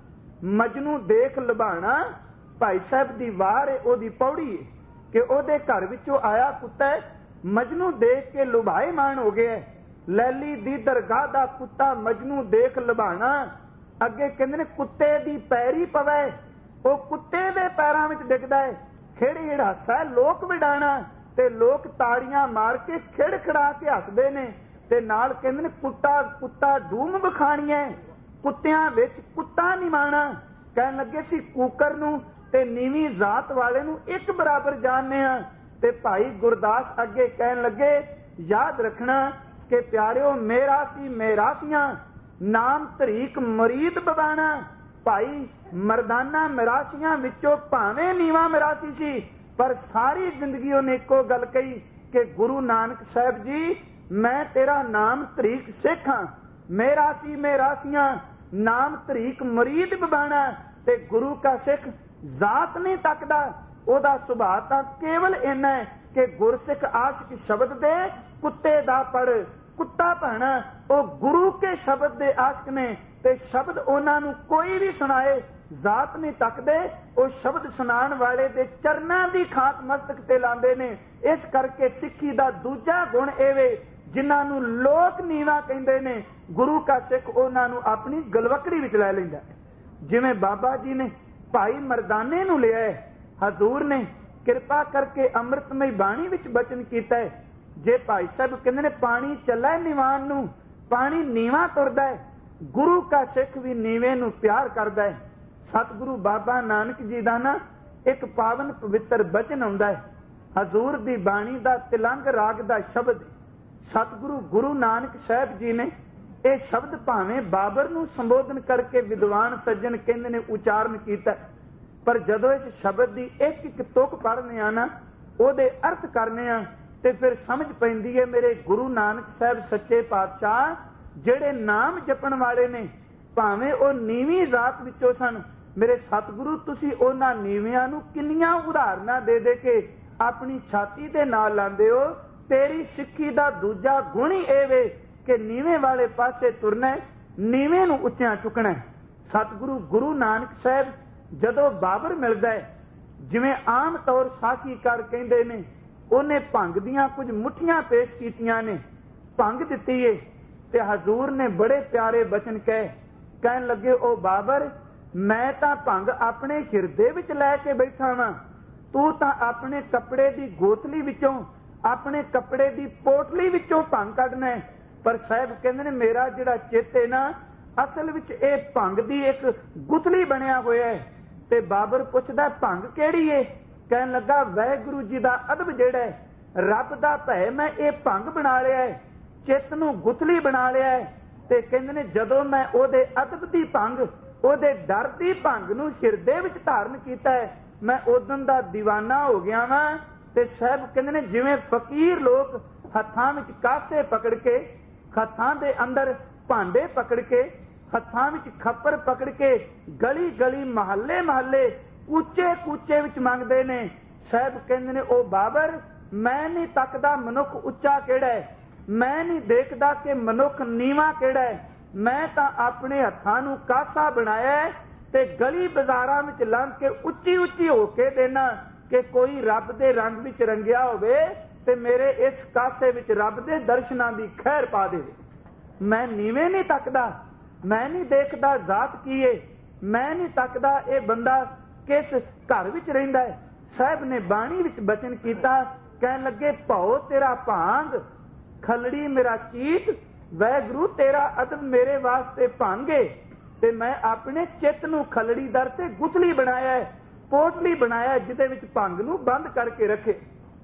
ਮਜਨੂ ਦੇਖ ਲੁਭਾਣਾ। ਭਾਈ ਸਾਹਿਬ ਦੀ ਵਾਰ ਹੈ, ਉਹਦੀ ਪੌੜੀ ਹੈ ਕਿ ਉਹਦੇ ਘਰ ਵਿੱਚੋਂ ਆਇਆ ਕੁੱਤਾ ਮਜਨੂ ਦੇਖ ਕੇ ਲੁਭਾਏਮਾਨ ਹੋ ਗਿਆ। ਲੈਲੀ ਦੀ ਦਰਗਾਹ ਦਾ ਕੁੱਤਾ ਮਜਨੂ ਦੇਖ ਲੁਭਾਣਾ। ਅੱਗੇ ਕਹਿੰਦੇ ਨੇ, ਕੁੱਤੇ ਦੀ ਪੈਰੀ ਪਵੇ, ਉਹ ਕੁੱਤੇ ਦੇ ਪੈਰਾਂ ਵਿੱਚ ਡਿੱਗਦਾ ਹੈ। ਖਿੜ ਹਾਸਾ ਲੋਕ ਵਿਡਾਣਾ, ਤੇ ਲੋਕ ਤਾੜੀਆਂ ਮਾਰ ਕੇ ਖਿੜ ਖੜਾ ਕੇ ਹੱਸਦੇ ਨੇ। ਤੇ ਨਾਲ ਕਹਿੰਦੇ ਨੇ, ਕੁੱਤਾ ਕੁੱਤਾ ਡੂਮ ਬਖਾਣੀਆਂ, ਕੁੱਤਿਆਂ ਵਿੱਚ ਕੁੱਤਾ ਨਿਮਾਣਾ। ਕਹਿਣ ਲੱਗੇ ਸੀ ਕੂਕਰ ਨੂੰ ਤੇ ਨੀਵੀਂ ਜ਼ਾਤ ਵਾਲੇ ਨੂੰ ਇੱਕ ਬਰਾਬਰ ਜਾਣਦੇ ਆ। ਤੇ ਭਾਈ ਗੁਰਦਾਸ ਅੱਗੇ ਕਹਿਣ ਲੱਗੇ, ਯਾਦ ਰੱਖਣਾ ਕਿ ਪਿਆਰਿਓ, ਮੇਰਾ ਸੀ ਮੇਰਾਸੀਆਂ, ਨਾਮ ਤਰੀਕ ਮਰੀਦ ਬਵਾਣਾ। ਭਾਈ ਮਰਦਾਨਾ ਮਿਰਾਸੀਆਂ ਵਿੱਚੋਂ ਭਾਵੇਂ ਨੀਵਾਂ ਮਿਰਾਸੀ ਸੀ, ਪਰ ਸਾਰੀ ਜ਼ਿੰਦਗੀ ਉਹਨੇ ਇੱਕੋ ਗੱਲ ਕਹੀ ਕਿ ਗੁਰੂ ਨਾਨਕ ਸਾਹਿਬ ਜੀ, ਮੈਂ ਤੇਰਾ ਨਾਮ ਤਰੀਕ ਸਿੱਖ ਹਾਂ। ਮੇਰਾ ਸੀ ਮੇਰਾਸੀਆਂ, ਨਾਮ ਤਰੀਕ ਮਰੀਦ ਬਵਾਣਾ। ਤੇ ਗੁਰੂ ਕਾ ਸਿੱਖ ਜ਼ਾਤ ਨਹੀਂ ਤੱਕਦਾ, ਉਹਦਾ ਸੁਭਾਅ ਤਾਂ ਕੇਵਲ ਇੰਨਾ ਹੈ ਕਿ ਗੁਰਸਿੱਖ ਆਸ਼ਿਕ ਸ਼ਬਦ ਦੇ ਕੁੱਤੇ ਦਾ ਪੜ ਕੁੱਤਾ ਭਾਣਾ। ਉਹ ਗੁਰੂ ਕੇ ਸ਼ਬਦ ਦੇ ਆਸ਼ਿਕ ਨੇ ਤੇ ਸ਼ਬਦ ਉਹਨਾਂ ਨੂੰ ਕੋਈ ਵੀ ਸੁਣਾਏ, ਜ਼ਾਤ ਨਹੀਂ ਤੱਕਦੇ। ਉਹ ਸ਼ਬਦ ਸੁਣਾਉਣ ਵਾਲੇ ਦੇ ਚਰਨਾਂ ਦੀ ਖਾਕ ਮਸਤਕ ਤੇ ਲਾਉਂਦੇ ਨੇ। ਇਸ ਕਰਕੇ ਸਿੱਖੀ ਦਾ ਦੂਜਾ ਗੁਣ ਇਹ ਵੇ, ਜਿਨ੍ਹਾਂ ਨੂੰ ਲੋਕ ਨੀਵਾ ਕਹਿੰਦੇ ਨੇ, ਗੁਰੂ ਕਾ ਸਿੱਖ ਉਹਨਾਂ ਨੂੰ ਆਪਣੀ ਗਲਵਕੜੀ ਵਿੱਚ ਲੈ ਲੈਂਦਾ। ਜਿਵੇਂ ਬਾਬਾ ਜੀ ਨੇ ਭਾਈ ਮਰਦਾਨੇ ਨੂੰ ਲਿਆ, ਹਜ਼ੂਰ ਨੇ ਕਿਰਪਾ ਕਰਕੇ ਅੰਮ੍ਰਿਤਮਈ ਬਾਣੀ ਵਿੱਚ ਬਚਨ ਕੀਤਾ ਹੈ। ਜੇ ਭਾਈ ਸਾਹਿਬ ਕਹਿੰਦੇ ਨੇ ਪਾਣੀ ਚੱਲੇ ਨਿਵਾਨ ਨੂੰ, ਪਾਣੀ ਨੀਵਾਂ ਤੁਰਦਾ ਹੈ। ਗੁਰੂ ਕਾ ਸਿੱਖ ਵੀ ਨੀਵੇਂ ਨੂੰ ਪਿਆਰ ਕਰਦਾ ਹੈ। ਸਤਿਗੁਰੂ ਬਾਬਾ ਨਾਨਕ ਜੀ ਦਾ ਨਾ ਇੱਕ ਪਾਵਨ ਪਵਿੱਤਰ ਬਚਨ ਆਉਂਦਾ ਹੈ, ਹਜ਼ੂਰ ਦੀ ਬਾਣੀ ਦਾ ਤਿਲੰਗ ਰਾਗ ਦਾ ਸ਼ਬਦ। ਸਤਿਗੁਰੂ ਗੁਰੂ ਨਾਨਕ ਸਾਹਿਬ ਜੀ ਨੇ ਇਹ ਸ਼ਬਦ ਭਾਵੇਂ ਬਾਬਰ ਨੂੰ ਸੰਬੋਧਨ ਕਰਕੇ ਵਿਦਵਾਨ ਸੱਜਣ ਕਹਿੰਦੇ ਨੇ ਉਚਾਰਨ ਕੀਤਾ, ਪਰ ਜਦੋਂ ਇਸ ਸ਼ਬਦ ਦੀ ਇੱਕ ਇੱਕ ਤੁਕ ਪੜ੍ਹਨੇ ਆ ਨਾ, ਉਹਦੇ ਅਰਥ ਕਰਨੇ ਆ, ਤੇ ਫਿਰ ਸਮਝ ਪੈਂਦੀ ਹੈ ਮੇਰੇ ਗੁਰੂ ਨਾਨਕ ਸਾਹਿਬ ਸੱਚੇ ਪਾਤਸ਼ਾਹ ਜਿਹੜੇ ਨਾਮ ਜਪਣ ਵਾਲੇ ਨੇ, ਭਾਵੇਂ ਉਹ ਨੀਵੀਂ ਜ਼ਾਤ ਵਿੱਚੋਂ ਸਨ, ਮੇਰੇ ਸਤਿਗੁਰੂ ਤੁਸੀਂ ਉਹਨਾਂ ਨੀਵਿਆਂ ਨੂੰ ਕਿੰਨੀਆਂ ਉਦਾਹਰਨਾਂ ਦੇ ਦੇ ਕੇ ਆਪਣੀ ਛਾਤੀ ਦੇ ਨਾਲ ਲਾਉਂਦੇ ਹੋ। ਤੇਰੀ ਸਿੱਖੀ ਦਾ ਦੂਜਾ ਗੁਣ ਹੀ ਇਹ ਵੇ ਕਿ ਨੀਵੇਂ ਵਾਲੇ ਪਾਸੇ ਤੁਰਨਾ, ਨੀਵੇਂ ਨੂੰ ਉੱਚਿਆਂ ਚੁੱਕਣਾ। ਸਤਿਗੁਰੂ ਗੁਰੂ ਨਾਨਕ ਸਾਹਿਬ ਜਦੋਂ ਬਾਬਰ ਮਿਲਦਾ ਹੈ, ਜਿਵੇਂ ਆਮ ਤੌਰ ਸਾਖੀਕਾਰ ਕਹਿੰਦੇ ਨੇ, ਉਹਨੇ ਭੰਗ ਦੀਆਂ ਕੁਝ ਮੁੱਠੀਆਂ ਪੇਸ਼ ਕੀਤੀਆਂ ਨੇ, ਭੰਗ ਦਿੱਤੀ ਏ, ਤੇ ਹਜ਼ੂਰ ਨੇ ਬੜੇ ਪਿਆਰੇ ਬਚਨ ਕਹੇ। ਕਹਿਣ ਲੱਗੇ, ਉਹ ਬਾਬਰ, ਮੈਂ ਤਾਂ ਭੰਗ ਆਪਣੇ ਹਿਰਦੇ ਵਿੱਚ ਲੈ ਕੇ ਬੈਠਾ ਵਾਂ, ਤੂੰ ਤਾਂ ਆਪਣੇ ਕੱਪੜੇ ਦੀ ਗੋਥਲੀ ਵਿੱਚੋਂ, ਆਪਣੇ ਕੱਪੜੇ ਦੀ ਪੋਟਲੀ ਵਿੱਚੋਂ ਭੰਗ ਕੱਢਣਾ ਹੈ। ਪਰ ਸਾਹਿਬ ਕਹਿੰਦੇ ਨੇ ਮੇਰਾ ਜਿਹੜਾ ਚਿੱਤ ਹੈ ਨਾ, ਅਸਲ ਵਿੱਚ ਇਹ ਭੰਗ ਦੀ ਇੱਕ ਗੁਥਲੀ ਬਣਿਆ ਹੋਇਆ ਹੈ। ਤੇ ਬਾਬਰ ਪੁੱਛਦਾ, ਭੰਗ ਕਿਹੜੀ ਏ? ਕਹਿਣ ਲੱਗਾ, ਵਾਹਿਗੁਰੂ ਜੀ ਦਾ ਅਦਬ ਜਿਹੜਾ ਹੈ, ਰੱਬ ਦਾ ਭੈ, ਮੈਂ ਇਹ ਭੰਗ ਬਣਾ ਲਿਆ ਹੈ, ਚਿੱਤ ਨੂੰ ਗੁਥਲੀ ਬਣਾ ਲਿਆ ਹੈ। ਤੇ ਕਹਿੰਦੇ ਨੇ ਜਦੋਂ ਮੈਂ ਉਹਦੇ ਅਦਬ ਦੀ ਭੰਗ, ਉਹਦੇ ਡਰ ਦੀ ਭੰਗ ਨੂੰ ਹਿਰਦੇ ਵਿੱਚ ਧਾਰਨ ਕੀਤਾ ਹੈ, ਮੈਂ ਉਦੋਂ ਦਾ ਦੀਵਾਨਾ ਹੋ ਗਿਆ ਵਾਂ। ਤੇ ਸਾਹਿਬ ਕਹਿੰਦੇ ਨੇ ਜਿਵੇਂ ਫਕੀਰ ਲੋਕ ਹੱਥਾਂ ਵਿੱਚ ਕਾਸੇ ਪਕੜ ਕੇ, ਹੱਥਾਂ ਦੇ ਅੰਦਰ ਭਾਂਡੇ ਪਕੜ ਕੇ, ਹੱਥਾਂ ਵਿੱਚ ਖੱਪਰ ਪਕੜ ਕੇ ਗਲੀ ਗਲੀ ਮਹੱਲੇ ਮਹੱਲੇ ਕੂਚੇ ਕੂਚੇ ਵਿੱਚ ਮੰਗਦੇ ਨੇ, ਸਾਹਿਬ ਕਹਿੰਦੇ ਨੇ ਉਹ ਬਾਬਰ, ਮੈਂ ਨਹੀਂ ਤੱਕਦਾ ਮਨੁੱਖ ਉੱਚਾ ਕਿਹੜਾ ਹੈ, ਮੈਂ ਨਹੀਂ ਦੇਖਦਾ ਕਿ ਮਨੁੱਖ ਨੀਵਾਂ ਕਿਹੜਾ ਹੈ, ਮੈਂ ਤਾਂ ਆਪਣੇ ਹੱਥਾਂ ਨੂੰ ਕਾਸਾ ਬਣਾਇਆ ਤੇ ਗਲੀ ਬਾਜ਼ਾਰਾਂ ਵਿੱਚ ਲੰਘ ਕੇ ਉੱਚੀ ਉੱਚੀ ਹੋ ਕੇ ਦੇਣਾ ਕਿ ਕੋਈ ਰੱਬ ਦੇ ਰੰਗ ਵਿੱਚ ਰੰਗਿਆ ਹੋਵੇ ਤੇ ਮੇਰੇ ਇਸ ਕਾਸੇ ਵਿੱਚ ਰੱਬ ਦੇ ਦਰਸ਼ਨਾਂ ਦੀ ਖੈਰ ਪਾ ਦੇਵੇ। ਮੈਂ ਨੀਵੇਂ ਨਹੀਂ ਤੱਕਦਾ, ਮੈਂ ਨਹੀਂ ਦੇਖਦਾ ਜ਼ਾਤ ਕੀ ਏ, ਮੈਂ ਨਹੀਂ ਤੱਕਦਾ ਇਹ ਬੰਦਾ ਕਿਸ ਘਰ ਵਿੱਚ ਰਹਿੰਦਾ ਹੈ। ਸਾਹਿਬ ਨੇ ਬਾਣੀ ਵਿੱਚ ਬਚਨ ਕੀਤਾ, ਕਹਿਣ ਲੱਗੇ, ਭਉ ਤੇਰਾ ਭਾਂਗ, ਖਲੜੀ ਮੇਰਾ ਚੀਤ, ਵਾਹਿਗੁਰੂ ਤੇਰਾ ਅਦਬ ਮੇਰੇ ਵਾਸਤੇ ਭਾਂਗੇ। ਤੇ ਮੈਂ ਆਪਣੇ ਚਿੱਤ ਨੂੰ ਖਲੜੀ ਦਰ ਤੇ ਗੁਥਲੀ ਬਣਾਇਆ, ਪੋਟਲੀ ਬਣਾਇਆ, ਜਿਹਦੇ ਵਿੱਚ ਭੰਗ ਨੂੰ ਬੰਦ ਕਰਕੇ ਰੱਖੇ।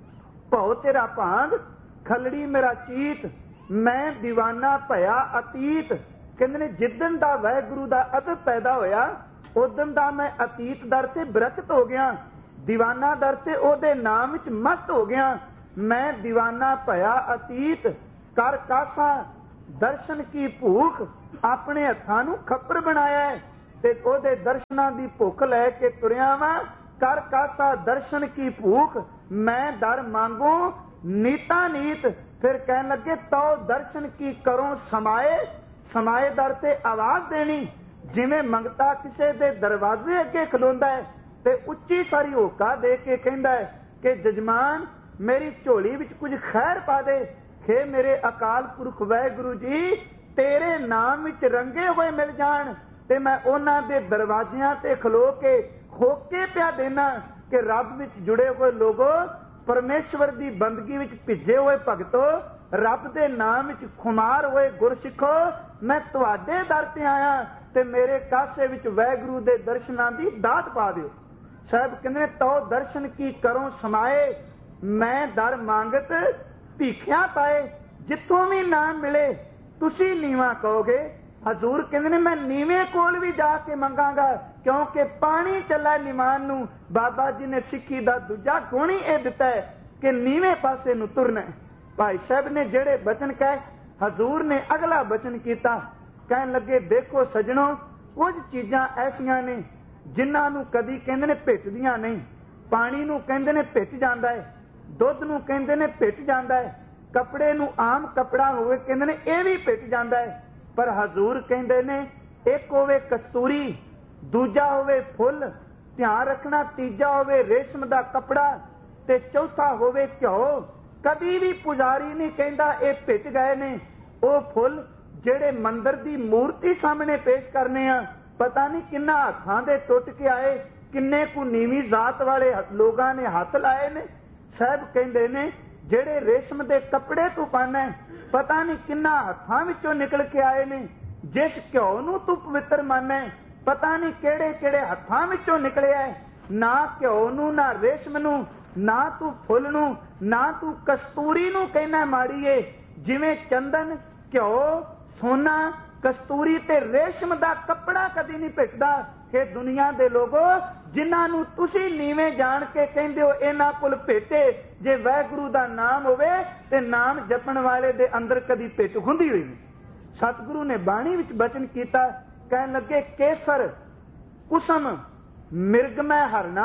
ਭਉ ਤੇਰਾ ਭਾਂਗ, ਖਲੜੀ ਮੇਰਾ ਚੀਤ, ਮੈਂ ਦੀਵਾਨਾ ਭਇਆ ਅਤੀਤ। ਕਹਿੰਦੇ ਨੇ ਜਿੱਦਣ ਦਾ ਵਾਹਿਗੁਰੂ ਦਾ ਅਦਬ ਪੈਦਾ ਹੋਇਆ, उदम दा मैं अतीत दर ते बरकत हो गया, दीवाना दर ते ओदे नाम विच मस्त हो गया। मैं दीवाना भया अतीत कर कासा, दर्शन की भूख अपने हत्थां नूं खप्पर बनाया है, ते ओदे दर्शनां दी भुख लैके तुरिया वां। कर कासा दर्शन की भूख मैं दर मांगो नीता नीत। फिर कहन लगे तो दर्शन की करो समाए, समाए दर ते आवाज देनी। जिवें मंगता किसे दे दरवाजे अगे खलोंदा है ते उच्ची सारी होका दे के कहंदा है कि जजमान मेरी झोली विच कुछ खैर पा दे। हे मेरे अकाल पुरख वाहिगुरू जी, तेरे नाम विच रंगे हुए मिल जाण ते मैं उन्हां दे दरवाजियां ते खलो के होके पिया देना कि रब विच जुड़े हुए लोगो, परमेश्वर दी बंदगी विच भिजे हुए भगतो, रब दे नाम विच खुमार हुए गुरसिखो, मैं तुहाडे दर ते आया ते मेरे कासे विच वाहिगुरू दे दर्शनां दी दात पा दिओ। साहब कहंदे तो दर्शन की करो समाए, मैं दर मांगत भीखिया पाए। जिथों भी नाम मिले तुसी नीवा कहोगे। हजूर कहंदे ने मैं नीवे कोल भी जाके मंगांगा, क्योंकि पानी चला निमान नूं। बाबा जी ने सिੱਖੀ ਦਾ दूजा गुण ही यह दिता है कि नीवे पासे नूं तुरना है। भाई साहब ने जेड़े बचन कहे, हजूर ने अगला बचन किया, कहन लगे देखो सजणों, कुछ चीज़ां ऐसियां ने जिन्हां नूं कदी कहंदे ने भिटदियां नहीं। पानी नूं कहंदे ने भिट जांदा है, दुੱਧ नूं कहंदे ने भिट जांदा है, कपड़े नूं आम कपड़ा होवे कहंदे ने यह भी भिट जांदा है। पर हजूर कहंदे ने एक होवे कस्तूरी, दूजा होवे फुल, ध्यान रखना तीजा होवे रेशम दा कपड़ा, ते चौथा होवे घ्यो। कदी भी पुजारी नहीं कहंदा ये भिट गए ने। वो फुल जेड़े मंदिर दी मूर्ति सामने पेश करने आ, पता नहीं किन्ना हत्थां दे टुट के आए, किन्ने कु नीवी जात वाले लोगां ने हथ लाए ने। साहब कहंदे ने जेड़े रेशम दे कपड़े तू पाना, पता नहीं किन्ना हत्थां विचों निकल के आए ने। जिस घ्यो नूं तू पवित्र माने, पता नहीं केड़े केड़े हत्थां विचों निकलिया है। ना घ्यो नूं, ना रेशम नूं, ना तू फुल नूं, ना तू कस्तूरी नूं कहना माड़ी है। जिवें चंदन, घ्यो, सोना, कस्तूरी ते रेशम दा कपड़ा कदी नहीं भिटदा। कि दुनिया दे लोगो जिन्हां नूं तुसीं नीवें जाण के कहंदे हो इन्हां कोल भिटे, जे वाहिगुरू दा नाम होवे ते नाम जपण वाले दे अंदर कदी भिट हुंदी होई नहीं। सतगुरु ने बाणी विच बचन कीता, कहन लगे केसर कुसम मिर्गमै हरना।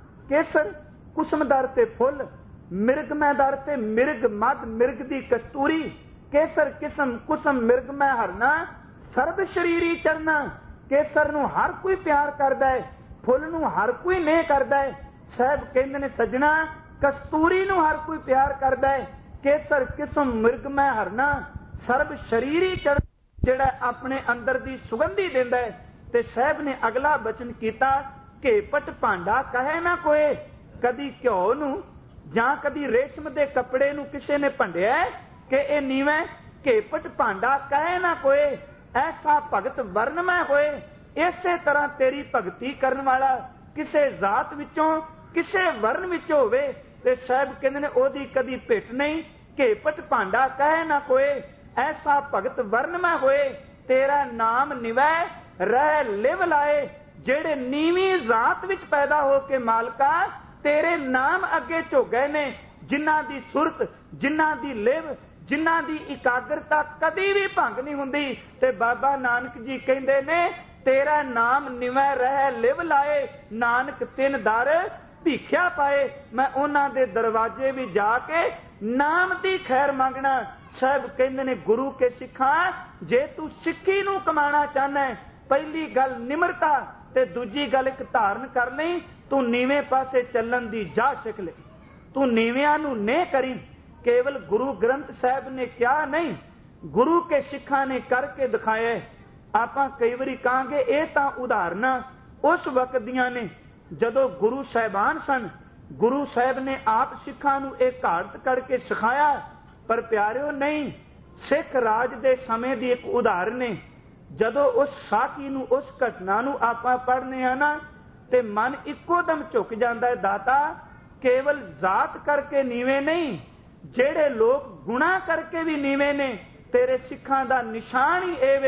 केसर कुसमदार ते फुल, मिर्गमैदार ते मिर्ग मद मिर्ग दी कस्तूरी। केसर किस्म कुसम मिर्गमै हरना, सर्ब शरीरी चरना। केसर नूं हर कोई प्यार करदा है, फुल नूं हर कोई नहीं करदा है। साहब कहंदे ने सजना कस्तूरी नूं हर कोई प्यार करदा है। केसर किस्म मिर्गमै हरना, सर्ब शरीरी चरण जिहड़ा अपने अंदर दी सुगंधी दिंदा है। ते साहब ने अगला बचन कीता, घेपट भांडा कहे ना कोई। कदी घ्यो नूं जां कदी रेशम दे कपड़े नूं किसे ने भंडिया कि यह नीवें, घेपट भांडा कहे ना कोई। ऐसा भगत वर्णमय होए, इसे तरह तेरी भगती करन वाला किसे जात विचों किसे वर्ण विचों होवे ते साहब कहंदे ने ओदी कदी भिट नहीं। घेपट भांडा कहे ना कोई, ऐसा भगत वर्णमय होए। तेरा नाम निवै रह लिव लाए। जेड़े नीवी जात विच पैदा हो के मालका तेरे नाम अगे झोगे ने, जिन्हां दी सुरत, जिन्हां दी लिव, जिन्हां दी इकाग्रता कदी भी भंग नहीं हुंदी। ते बाबा नानक जी कहंदे ने तेरा नाम निवै रह लिव लाए, नानक तिन दर भीखिया पाए। मैं उन्हां दे दरवाजे भी जाके नाम दी खैर मंगना। साहब कहंदे ने गुरु के सिखां, जे तू सिੱਖੀ नूं कमाना चाहना है, पहली गल निमरता ते दूजी गल एक धारण कर लई, तू नीवें पासे चलण दी जा सिख ले। तू नीवियां नूं नहीं करी। केवल गुरु ग्रंथ साहब ने क्या नहीं, गुरु के सिखां ने करके दिखाया। आपां कई बारी कहांगे ये तां उदाहरणां उस वक्त दियां ने जदों गुरु साहिबान सन। गुरु साहब ने आप सिखां नूं एक घाट करके सिखाया। पर प्यारिओ नहीं, सिख राज दे समय दी एक उदाहरण है। जदों उस साखी नूं, उस घटना नूं आपां पढ़ने आ ना, ते मन इक्को दम झुक जांदा है। दाता केवल जात करके नीवे नहीं, जेड़े लोग गुणा करके भी नीवे ने, तेरे सिखां दा निशान ही एवे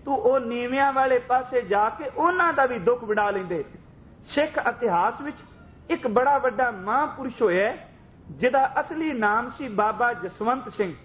तू ओ नीवियां वाले पासे जाके उन्हां दा भी दुख वड़ा लेंदे। सिख इतिहास विच एक बड़ा वड्डा महापुरुष होया जिहदा असली नाम सी बाबा जसवंत सिंह।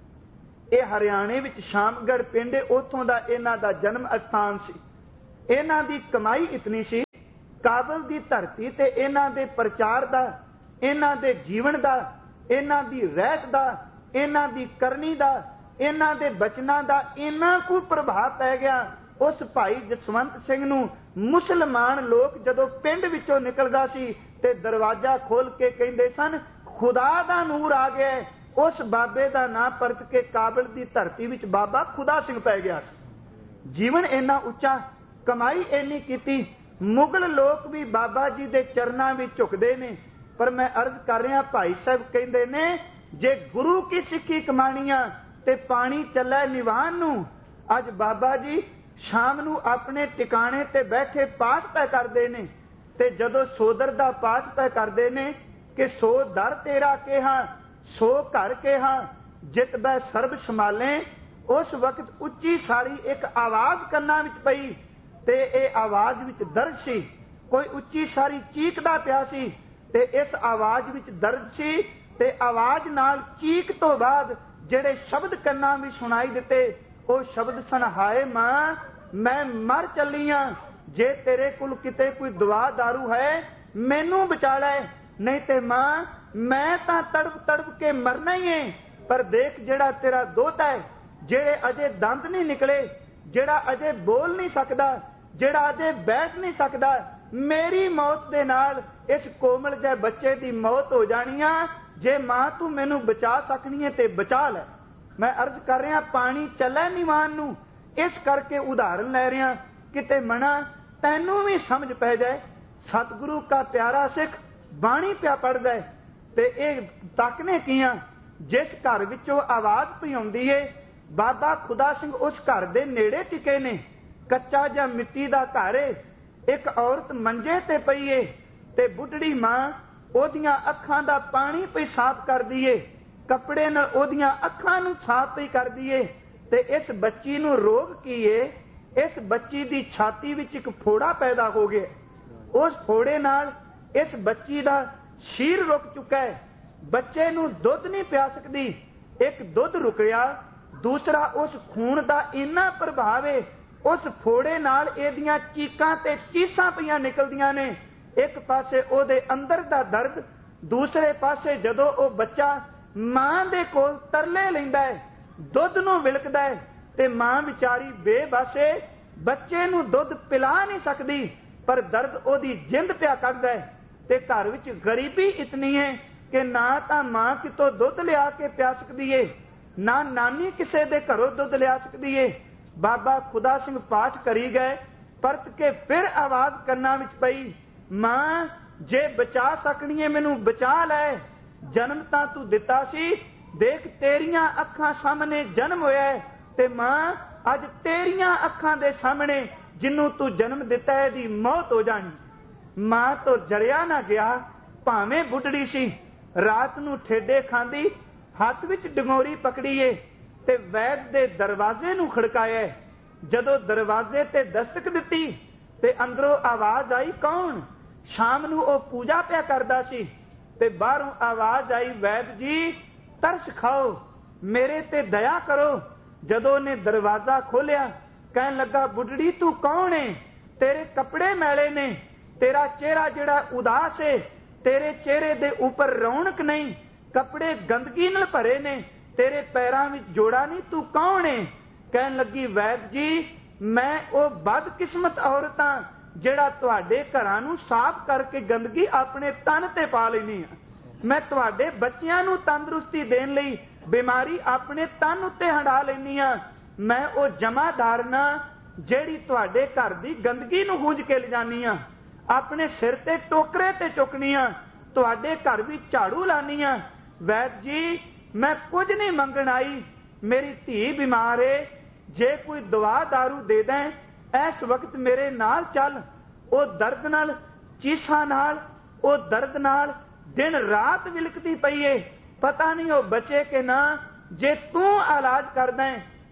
ये हरियाणे विच शामगढ़ पिंड, उत्थों दा इन्हां दा जन्म अस्थान सी। इन्हां दी कमाई इतनी सी, काबल दी धरती ते इन्हां दे प्रचार दा, इन्हां दे जीवन दा, इन्हां दी रहत दा, इन्हां दी करनी दा, इन्हां दे बचनां दा इन्ना को प्रभाव पै गया। उस भाई जसवंत सिंह नूं मुसलमान लोग जदों पिंड विचों निकलदा सी ते दरवाजा खोल के कहिंदे सन खुदा दा नूर आ गया। उस बाबे दा नाम परत के काबल दी धरती विच बाबा खुदा सिंह पै गया सी। जीवन इन्ना उच्चा, कमाई इन्नी कीती, मुगल लोग भी बाबा जी दे चरनां विच झुकदे ने। पर मैं अर्ज कर रहा, भाई साहब कहिंदे ने जे गुरु की सिक्खी कमाणियां ते पानी चलै निवान नूं। अज बाबा जी शाम नूं अपने टिकाणे ते बैठे पाठ पै करदे ने ते जदों सोदर दा पाठ पै करदे ने कि सो दर तेरा केहा सो घर केहा जित बै सर्ब संभाले, उस वक्त उच्ची सारी एक आवाज कन्नां विच पई ते इह आवाज विच दर्द सी। कोई उच्ची सारी चीकदा पिया सी ते इस आवाज विच दर्द सी ते आवाज नाल चीक तो बाद ਜਿਹੜੇ शब्द कन्ना भी सुनाई दिते ਉਹ शब्द सन हाय मां मैं मर चली हाँ, जे तेरे कोल किते कोई दवा दारू है मैनू बचा लै, नहीं ते मां मैं तां तड़प तड़प के मरना ही है। पर देख जेड़ा तेरा दोता है, जेड़े अजे दंद नहीं निकले, जेड़ा अजे बोल नहीं सकदा, जेड़ा अजे बैठ नहीं सकदा, मेरी मौत दे नाल इस कोमल जे बच्चे दी मौत हो जानी आ। जे मां तू मैनू बचा सकनी है ते बचा लै। मैं अर्ज कर रहा पानी चलै निवान नू, इस करके उदाहरण लै रहा किते मना तैनू भी समझ पै जाए। सतगुरु का प्यारा सिख बाणी पिया पढ़दा है ते इह तकने कियां जिस घर विचों आवाज पई आउंदी है बाबा खुदा सिंह उस घर दे नेड़े टिके ने। कच्चा जां मिट्टी दा घर है, एक औरत मंजे ते पई है ते बुढ़ड़ी मां ओदियां अखां दा पानी पई साफ कर दीए, कपड़े नाल ओदियां अखां नूं साफ पई कर दीए ते इस बच्ची नूं रोग की है, इस बच्ची दी छाती विच एक फोड़ा पैदा हो गया। उस फोड़े नाल इस बच्ची दा शीर रुक चुका है, बच्चे नूं दुध नहीं पिया सकदी। एक दुध रुकिया, दूसरा उस खून दा इन्ना प्रभाव है उस फोड़े नाल एदियां चीकां ते चीसां पईयां निकलदियां ने। एक पासे ओदे अंदर दा दर्द, दूसरे पासे जदों ओ बच्चा मां दे कोल तरले लैंदा है, दुध नूं विलकदा है ते मां विचारी बेबसे बच्चे नूं दुध पिला नहीं सकदी, पर दर्द ओदी जिंद पिया कढदा है। ते घर विच गरीबी इतनी है कि ना तां मां कितों दुध लिया के पिया सकदी है, ना नानी किसे दे घरों दुध लिया सकदी है। बाबा खुदा सिंह पाठ करी गए, परत के फिर आवाज कन्नां विच पई मां जे बचा सकनी है मैनू बचा लै, जन्म तां तू दिता सी, देख तेरियां अखां सामने जन्म होया है ते मां अज तेरियां अखां दे सामने जिन्नू तू जन्म दिता है दी मौत हो जानी। मां तो जरिया ना गया, भावें बुढ़ड़ी सी, रात नू ठेडे खांदी, हथ विच डंगोरी पकड़ी है ते वैद दे दरवाजे नू खड़काया। जदों दरवाजे ते दस्तक दिती ते अंदरों आवाज आई कौन? शाम नू ओ पूजा पिया करदा सी ते बाहरों आवाज आई वैद जी तरस खाओ, मेरे ते दया करो। जदों ने दरवाजा खोलिया कहन लगा बुढ़ड़ी तू कौन है? तेरे कपड़े मैले ने, तेरा चेहरा जिहड़ा उदास है, तेरे चेहरे दे ऊपर रौनक नहीं, कपड़े गंदगी नाल भरे ने, तेरे पैरां विच जोड़ा नहीं, तू कौन है? कहन लगी वैद जी मैं ओ बदकिस्मत औरत हां जिहड़ा तुहाडे घरां नूं साफ करके गंदगी अपने तन ते पा लैनी आ। मैं तुहाडे बच्चियां नूं तंदुरुस्ती देण लई बीमारी अपने तन उत्ते हंडा लैनी आ। मैं ओ जमादार ना जिहड़ी तुहाडे घर दी गंदगी नूं गूंज के लिजानी आ, अपने सिर ते टोकरे ते चुकनी आ, तुहाडे घर भी झाड़ू लानी आ। वैद जी मैं कुछ नहीं मंगण आई, मेरी धी बीमार है, जे कोई दवा दारू दे दें इस वक्त मेरे नाल चल। ओ दर्द नाल चीसां नाल ओ दर्द नाल दिन रात विलकती पई है, पता नहीं ओ बचे के ना। जे तू इलाज कर दें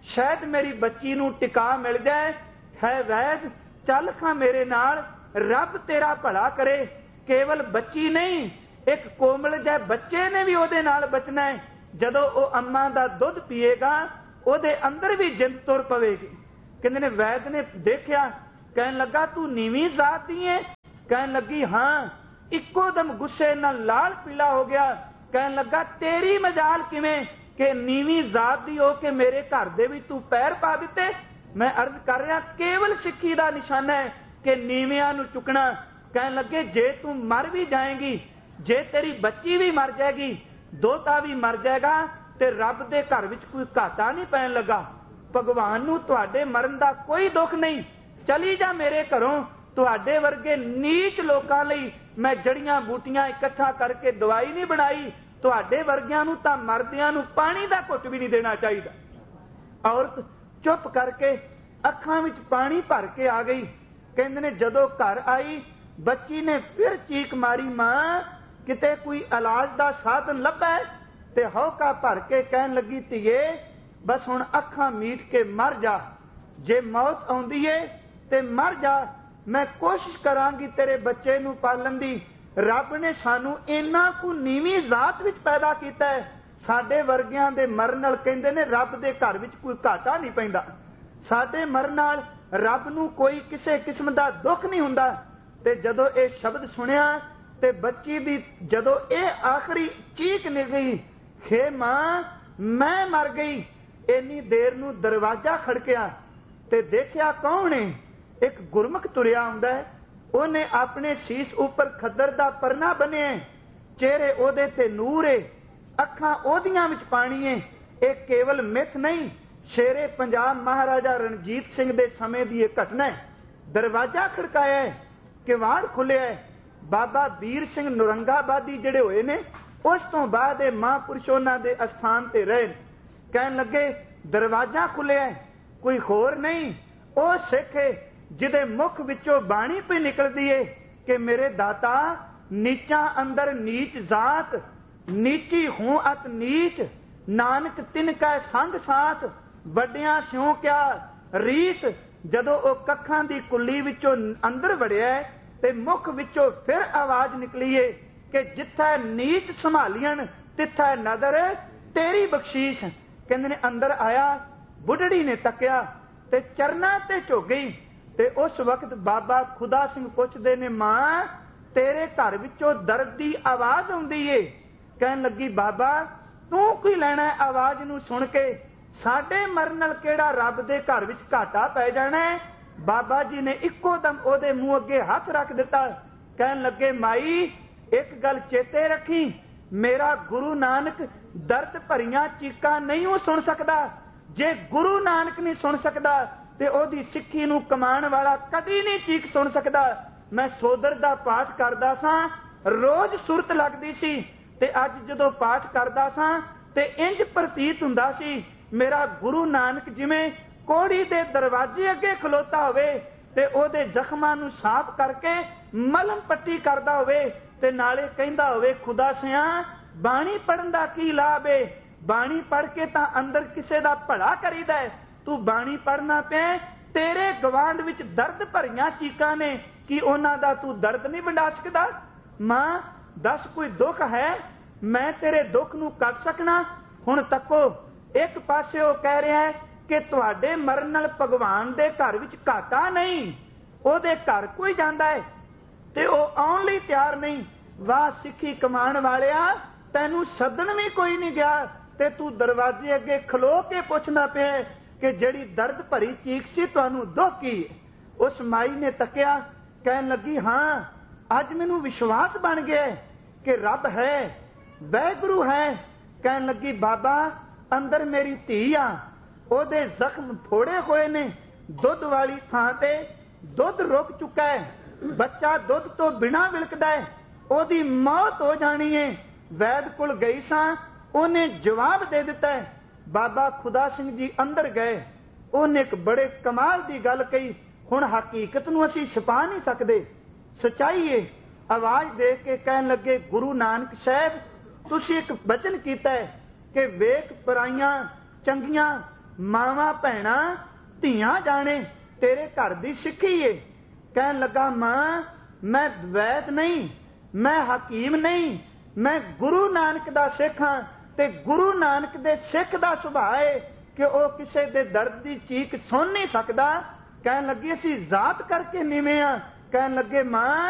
शायद मेरी बच्ची नूं टिका मिल जाए। है वैद चल खां मेरे नाल, रब तेरा भला करे। केवल बच्ची नहीं, एक कोमल जै बच्चे ने भी ਉਹਦੇ ਨਾਲ बचना है। ਜਦੋਂ ਉਹ ਅੰਮਾ ਦਾ ਦੁੱਧ ਪੀਏਗਾ ਉਹਦੇ ਅੰਦਰ ਵੀ ਜਿੰਦ ਤੁਰ ਪਵੇਗੀ। ਕਹਿੰਦੇ ਨੇ ਵੈਦ ਨੇ ਦੇਖਿਆ, ਕਹਿਣ ਲੱਗਾ ਤੂੰ ਨੀਵੀਂ ਜ਼ਾਤ ਦੀ ਹੈ? ਕਹਿਣ ਲੱਗੀ ਹਾਂ। ਇੱਕੋ ਦਮ ਗੁੱਸੇ ਨਾਲ ਲਾਲ ਪੀਲਾ ਹੋ ਗਿਆ। ਕਹਿਣ ਲੱਗਾ ਤੇਰੀ ਮਜਾਲ ਕਿਵੇਂ ਕਿ ਨੀਵੀਂ ਜ਼ਾਤ ਦੀ ਹੋ ਕੇ ਮੇਰੇ ਘਰ ਦੇ ਵਿੱਚ ਤੂੰ ਪੈਰ ਪਾ ਦਿੱਤੇ। ਮੈਂ ਅਰਜ਼ ਕਰ ਰਿਹਾ ਕੇਵਲ ਸਿੱਖੀ ਦਾ ਨਿਸ਼ਾਨਾ ਹੈ ਕਿ ਨੀਵਿਆਂ ਨੂੰ ਚੁੱਕਣਾ। ਕਹਿਣ ਲੱਗੇ ਜੇ ਤੂੰ ਮਰ ਵੀ ਜਾਏਗੀ, ਜੇ ਤੇਰੀ ਬੱਚੀ ਵੀ ਮਰ ਜਾਏਗੀ, ਦੋਤਾ ਵੀ ਮਰ ਜਾਏਗਾ, ਤੇ ਰੱਬ ਦੇ ਘਰ ਵਿੱਚ ਕੋਈ ਘਾਟਾ ਨਹੀਂ ਪੈਣ ਲੱਗਾ। ਭਗਵਾਨ ਨੂੰ ਤੁਹਾਡੇ ਮਰਨ ਦਾ ਕੋਈ ਦੁੱਖ ਨਹੀਂ। ਚਲੀ ਜਾ ਮੇਰੇ ਘਰੋਂ। ਤੁਹਾਡੇ ਵਰਗੇ ਨੀਚ ਲੋਕਾਂ ਲਈ ਮੈਂ ਜੜੀਆਂ ਬੂਟੀਆਂ ਇਕੱਠਾ ਕਰਕੇ ਦਵਾਈ ਨਹੀਂ ਬਣਾਈ। ਤੁਹਾਡੇ ਵਰਗਿਆਂ ਨੂੰ ਤਾਂ ਮਰਦਿਆਂ ਨੂੰ ਪਾਣੀ ਦਾ ਘੁੱਟ ਵੀ ਨਹੀਂ ਦੇਣਾ ਚਾਹੀਦਾ। ਔਰਤ ਚੁੱਪ ਕਰਕੇ ਅੱਖਾਂ ਵਿੱਚ ਪਾਣੀ ਭਰ ਕੇ ਆ ਗਈ। ਕਹਿੰਦੇ ਨੇ ਜਦੋਂ ਘਰ ਆਈ ਬੱਚੀ ਨੇ ਫਿਰ ਚੀਕ ਮਾਰੀ, ਮਾਂ ਕਿਤੇ ਕੋਈ ਇਲਾਜ ਦਾ ਸਾਧਨ ਲੱਭਾ? ਤੇ ਹੌਕਾ ਭਰ ਕੇ ਕਹਿਣ ਲੱਗੀ ਧੀਏ ਬਸ ਹੁਣ ਅੱਖਾਂ ਮੀਟ ਕੇ ਮਰ ਜਾ। ਜੇ ਮੌਤ ਆਉਂਦੀ ਏ ਤੇ ਮਰ ਜਾ, ਮੈਂ ਕੋਸ਼ਿਸ਼ ਕਰਾਂਗੀ ਤੇਰੇ ਬੱਚੇ ਨੂੰ ਪਾਲਣ ਦੀ। ਰੱਬ ਨੇ ਸਾਨੂੰ ਇੰਨਾ ਕੁ ਨੀਵੀਂ ਜ਼ਾਤ ਵਿੱਚ ਪੈਦਾ ਕੀਤਾ ਹੈ, ਸਾਡੇ ਵਰਗਿਆਂ ਦੇ ਮਰਨ ਨਾਲ ਕਹਿੰਦੇ ਨੇ ਰੱਬ ਦੇ ਘਰ ਵਿੱਚ ਕੋਈ ਘਾਟਾ ਨਹੀਂ ਪੈਂਦਾ। ਸਾਡੇ ਮਰਨ ਨਾਲ ਰੱਬ ਨੂੰ ਕੋਈ ਕਿਸੇ ਕਿਸਮ ਦਾ ਦੁੱਖ ਨਹੀਂ ਹੁੰਦਾ। ਤੇ ਜਦੋਂ ਇਹ ਸ਼ਬਦ ਸੁਣਿਆ ਤੇ ਬੱਚੀ ਦੀ ਜਦੋਂ ਇਹ ਆਖਰੀ ਚੀਕ ਨਿਕਲੀ, ਖੇ ਮਾਂ ਮੈਂ ਮਰ ਗਈ। ਇੰਨੀ ਦੇਰ ਨੂੰ ਦਰਵਾਜ਼ਾ ਖੜਕਿਆ ਤੇ ਦੇਖਿਆ ਕੌਣ ਹੈ? ਇੱਕ ਗੁਰਮੁਖ ਤੁਰਿਆ ਆਉਂਦਾ ਹੈ। ਉਹਨੇ ਆਪਣੇ ਸੀਸ ਉੱਪਰ ਖੱਦਰ ਦਾ ਪਰਨਾ ਬੰਨਿਆ, ਚਿਹਰੇ ਉਹਦੇ ਤੇ ਨੂਰ ਏ, ਅੱਖਾਂ ਉਹਦੀਆਂ ਵਿੱਚ ਪਾਣੀ ਏ। ਇਹ ਕੇਵਲ ਮਿੱਥ ਨਹੀਂ, ਸ਼ੇਰੇ ਪੰਜਾਬ ਮਹਾਰਾਜਾ ਰਣਜੀਤ ਸਿੰਘ ਦੇ ਸਮੇਂ ਦੀ ਇਹ ਘਟਨਾ ਹੈ। ਦਰਵਾਜ਼ਾ ਖੜਕਾਇਆ, ਕਿਵਾੜ ਖੁੱਲਿਆ। ਬਾਬਾ ਵੀਰ ਸਿੰਘ ਨੌਰੰਗਾਬਾਦੀ ਜਿਹੜੇ ਹੋਏ ਨੇ, ਉਸ ਤੋਂ ਬਾਅਦ ਇਹ ਮਹਾਂਪੁਰਸ਼ ਉਹਨਾਂ ਦੇ ਅਸਥਾਨ ਤੇ ਰਹੇ। ਕਹਿਣ ਲੱਗੇ ਦਰਵਾਜ਼ਾ ਖੁੱਲਿਆ, ਕੋਈ ਹੋਰ ਨਹੀਂ, ਉਹ ਸਿੱਖ ਹੈ ਜਿਹਦੇ ਮੁਖ ਵਿੱਚੋਂ ਬਾਣੀ ਪਈ ਨਿਕਲਦੀ ਏ ਕਿ ਮੇਰੇ ਦਾਤਾ ਨੀਚਾਂ ਅੰਦਰ ਨੀਚ ਜ਼ਾਤ, ਨੀਚੀ ਹੂੰ ਅਤ ਨੀਚ, ਨਾਨਕ ਤਿਨ ਕੈ ਸੰਗ ਸਾਥ, ਵੱਡਿਆਂ ਸਿਉ ਕਿਆ ਰੀਸ। ਜਦੋਂ ਉਹ ਕੱਖਾਂ ਦੀ ਕੁੱਲੀ ਵਿੱਚੋਂ ਅੰਦਰ ਵੜਿਆ ਤੇ ਮੁਖ ਵਿੱਚੋਂ ਫਿਰ ਆਵਾਜ਼ ਨਿਕਲੀ ਏ ਕਿ ਜਿੱਥੇ ਨੀਚ ਸੰਭਾਲੀਆਂ ਤਿੱਥੇ ਨਦਰ ਤੇਰੀ ਬਖਸ਼ੀਸ਼। ਕਹਿੰਦੇ ਨੇ ਅੰਦਰ ਆਇਆ, ਬੁੱਢੜੀ ਨੇ ਤੱਕਿਆ ਤੇ ਚਰਨਾਂ ਤੇ ਝੁਕ ਗਈ। ਤੇ ਉਸ ਵਕਤ ਬਾਬਾ ਖੁਦਾ ਸਿੰਘ ਪੁੱਛਦੇ ਨੇ, ਮਾਂ ਤੇਰੇ ਘਰ ਵਿੱਚੋਂ ਦਰਦ ਦੀ ਆਵਾਜ਼ ਆਉਂਦੀ ਏ। ਕਹਿਣ ਲੱਗੀ ਬਾਬਾ ਤੂੰ ਕੀ ਲੈਣਾ ਆਵਾਜ਼ ਨੂੰ ਸੁਣ ਕੇ? ਸਾਡੇ ਮਰਨ ਨਾਲ ਕਿਹੜਾ ਰੱਬ ਦੇ ਘਰ ਵਿੱਚ ਘਾਟਾ ਪੈ ਜਾਣਾ? ਬਾਬਾ ਜੀ ਨੇ ਇੱਕੋ ਦਮ ਉਹਦੇ ਮੂੰਹ ਅੱਗੇ ਹੱਥ ਰੱਖ ਦਿੱਤਾ। ਕਹਿਣ ਲੱਗੇ ਮਾਈ ਇੱਕ ਗੱਲ ਚੇਤੇ ਰੱਖੀ, ਮੇਰਾ ਗੁਰੂ ਨਾਨਕ ਦਰਦ ਭਰੀਆਂ ਚੀਕਾਂ ਨਹੀਂ ਉਹ ਸੁਣ ਸਕਦਾ। ਜੇ ਗੁਰੂ ਨਾਨਕ ਨਹੀਂ ਸੁਣ ਸਕਦਾ ਤੇ ਉਹਦੀ ਸਿੱਖੀ ਨੂੰ ਕਮਾਉਣ ਵਾਲਾ ਕਦੀ ਨਹੀਂ ਚੀਕ ਸੁਣ ਸਕਦਾ। ਮੈਂ ਸੋਦਰ ਦਾ ਪਾਠ ਕਰਦਾ ਸਾਂ, ਰੋਜ਼ ਸੁਰਤ ਲੱਗਦੀ ਸੀ, ਤੇ ਅੱਜ ਜਦੋਂ ਪਾਠ ਕਰਦਾ ਸਾਂ ਤੇ ਇੰਜ ਪ੍ਰਤੀਤ ਹੁੰਦਾ ਸੀ ਮੇਰਾ ਗੁਰੂ ਨਾਨਕ ਜਿਵੇਂ ਕੋੜੀ ਦੇ ਦਰਵਾਜ਼ੇ ਅੱਗੇ ਖਲੋਤਾ ਹੋਵੇ ਤੇ ਉਹਦੇ ਜ਼ਖਮਾਂ ਨੂੰ ਸਾਫ਼ ਕਰਕੇ ਮਲਮ ਪੱਟੀ ਕਰਦਾ ਹੋਵੇ ਤੇ ਨਾਲੇ ਕਹਿੰਦਾ ਹੋਵੇ ਖੁਦਾ ਸਿਆ ਬਾਣੀ ਪੜਨ ਦਾ ਕੀ ਲਾਭ ਏ? ਬਾਣੀ ਪੜ ਕੇ ਤਾਂ ਅੰਦਰ ਕਿਸੇ ਦਾ ਭਲਾ ਕਰੀਦਾ ਹੈ। ਤੂੰ ਬਾਣੀ ਪੜਨਾ ਪਿਆ, ਤੇਰੇ ਗਵਾਂਢ ਵਿੱਚ ਦਰਦ ਭਰੀਆਂ ਚੀਕਾਂ ਨੇ, ਕੀ ਉਹਨਾਂ ਦਾ ਤੂੰ ਦਰਦ ਨਹੀਂ ਵੰਡਾ ਸਕਦਾ? ਮਾਂ ਦੱਸ ਕੋਈ ਦੁੱਖ ਹੈ, ਮੈਂ ਤੇਰੇ ਦੁੱਖ ਨੂੰ ਕੱਟ ਸਕਣਾ? ਹੁਣ ਤੱਕੋ ਇੱਕ ਪਾਸੇ ਉਹ ਕਹਿ ਰਿਹਾ ਹੈ ਕਿ ਤੁਹਾਡੇ ਮਰਨ ਨਾਲ ਭਗਵਾਨ ਦੇ ਘਰ ਵਿੱਚ ਘਾਟਾ ਨਹੀਂ, ਉਹਦੇ ਘਰ ਕੋਈ ਜਾਂਦਾ ਹੈ ਤੇ ਉਹ ਆਉਣ ਲਈ ਤਿਆਰ ਨਹੀਂ। ਵਾਹ ਸਿੱਖੀ ਕਮਾਉਣ ਵਾਲਿਆ, ਤੈਨੂੰ ਸੱਦਣ ਵੀ ਕੋਈ ਨਹੀਂ ਗਿਆ ਤੇ ਤੂੰ ਦਰਵਾਜ਼ੇ ਅੱਗੇ ਖਲੋ ਕੇ ਪੁੱਛਣਾ ਪਿਆ ਕਿ ਜਿਹੜੀ ਦਰਦ ਭਰੀ ਚੀਕ ਸੀ ਤੁਹਾਨੂੰ ਦੁੱਖ ਕੀ? ਉਸ ਮਾਈ ਨੇ ਤੱਕਿਆ, ਕਹਿਣ ਲੱਗੀ ਹਾਂ ਅੱਜ ਮੈਨੂੰ ਵਿਸ਼ਵਾਸ ਬਣ ਗਿਆ ਕਿ ਰੱਬ ਹੈ, ਵਾਹਿਗੁਰੂ ਹੈ। ਕਹਿਣ ਲੱਗੀ ਬਾਬਾ ਅੰਦਰ ਮੇਰੀ ਧੀ ਆ, ਉਹਦੇ ਜ਼ਖਮ ਫੋੜੇ ਹੋਏ ਨੇ, ਦੁੱਧ ਵਾਲੀ ਥਾਂ ਤੇ ਦੁੱਧ ਰੁਕ ਚੁੱਕਾ ਹੈ, ਬੱਚਾ ਦੁੱਧ ਤੋਂ ਬਿਨਾਂ ਵਿਲਕਦਾ ਹੈ, ਉਹਦੀ ਮੌਤ ਹੋ ਜਾਣੀ ਹੈ। ਵੈਦ ਕੋਲ ਗਈ ਸਾਂ, ਉਹਨੇ ਜਵਾਬ ਦੇ ਦਿੱਤਾ ਹੈ। ਬਾਬਾ ਖੁਦਾ ਸਿੰਘ ਜੀ ਅੰਦਰ ਗਏ, ਉਹਨੇ ਇੱਕ ਬੜੇ ਕਮਾਲ ਦੀ ਗੱਲ ਕਹੀ। ਹੁਣ ਹਕੀਕਤ ਨੂੰ ਅਸੀਂ ਛੁਪਾ ਨਹੀਂ ਸਕਦੇ, ਸਚਾਈ ਹੈ। ਆਵਾਜ਼ ਦੇ ਕੇ ਕਹਿਣ ਲੱਗੇ ਗੁਰੂ ਨਾਨਕ ਸਾਹਿਬ ਤੁਸੀਂ ਇੱਕ ਬਚਨ ਕੀਤਾ ਹੈ ਕਿ ਵੇਖ ਪਰਾਈਆਂ ਚੰਗੀਆਂ ਮਾਵਾਂ ਭੈਣਾਂ ਧੀਆਂ ਜਾਣੇ ਤੇਰੇ ਘਰ ਦੀ ਸਿੱਖੀ ਏ। ਕਹਿਣ ਲੱਗਾ ਮਾਂ ਮੈਂ ਵੈਦ ਨਹੀਂ, ਮੈਂ ਹਕੀਮ ਨਹੀਂ, ਮੈਂ ਗੁਰੂ ਨਾਨਕ ਦਾ ਸਿੱਖ ਹਾਂ। ਤੇ ਗੁਰੂ ਨਾਨਕ ਦੇ ਸਿੱਖ ਦਾ ਸੁਭਾਅ ਹੈ ਕਿ ਉਹ ਕਿਸੇ ਦੇ ਦਰਦ ਦੀ ਚੀਕ ਸੁਣ ਨਹੀਂ ਸਕਦਾ। ਕਹਿਣ ਲੱਗੀ ਅਸੀਂ ਜ਼ਾਤ ਕਰਕੇ ਨੀਵੇਂ ਆ। ਕਹਿਣ ਲੱਗੇ ਮਾਂ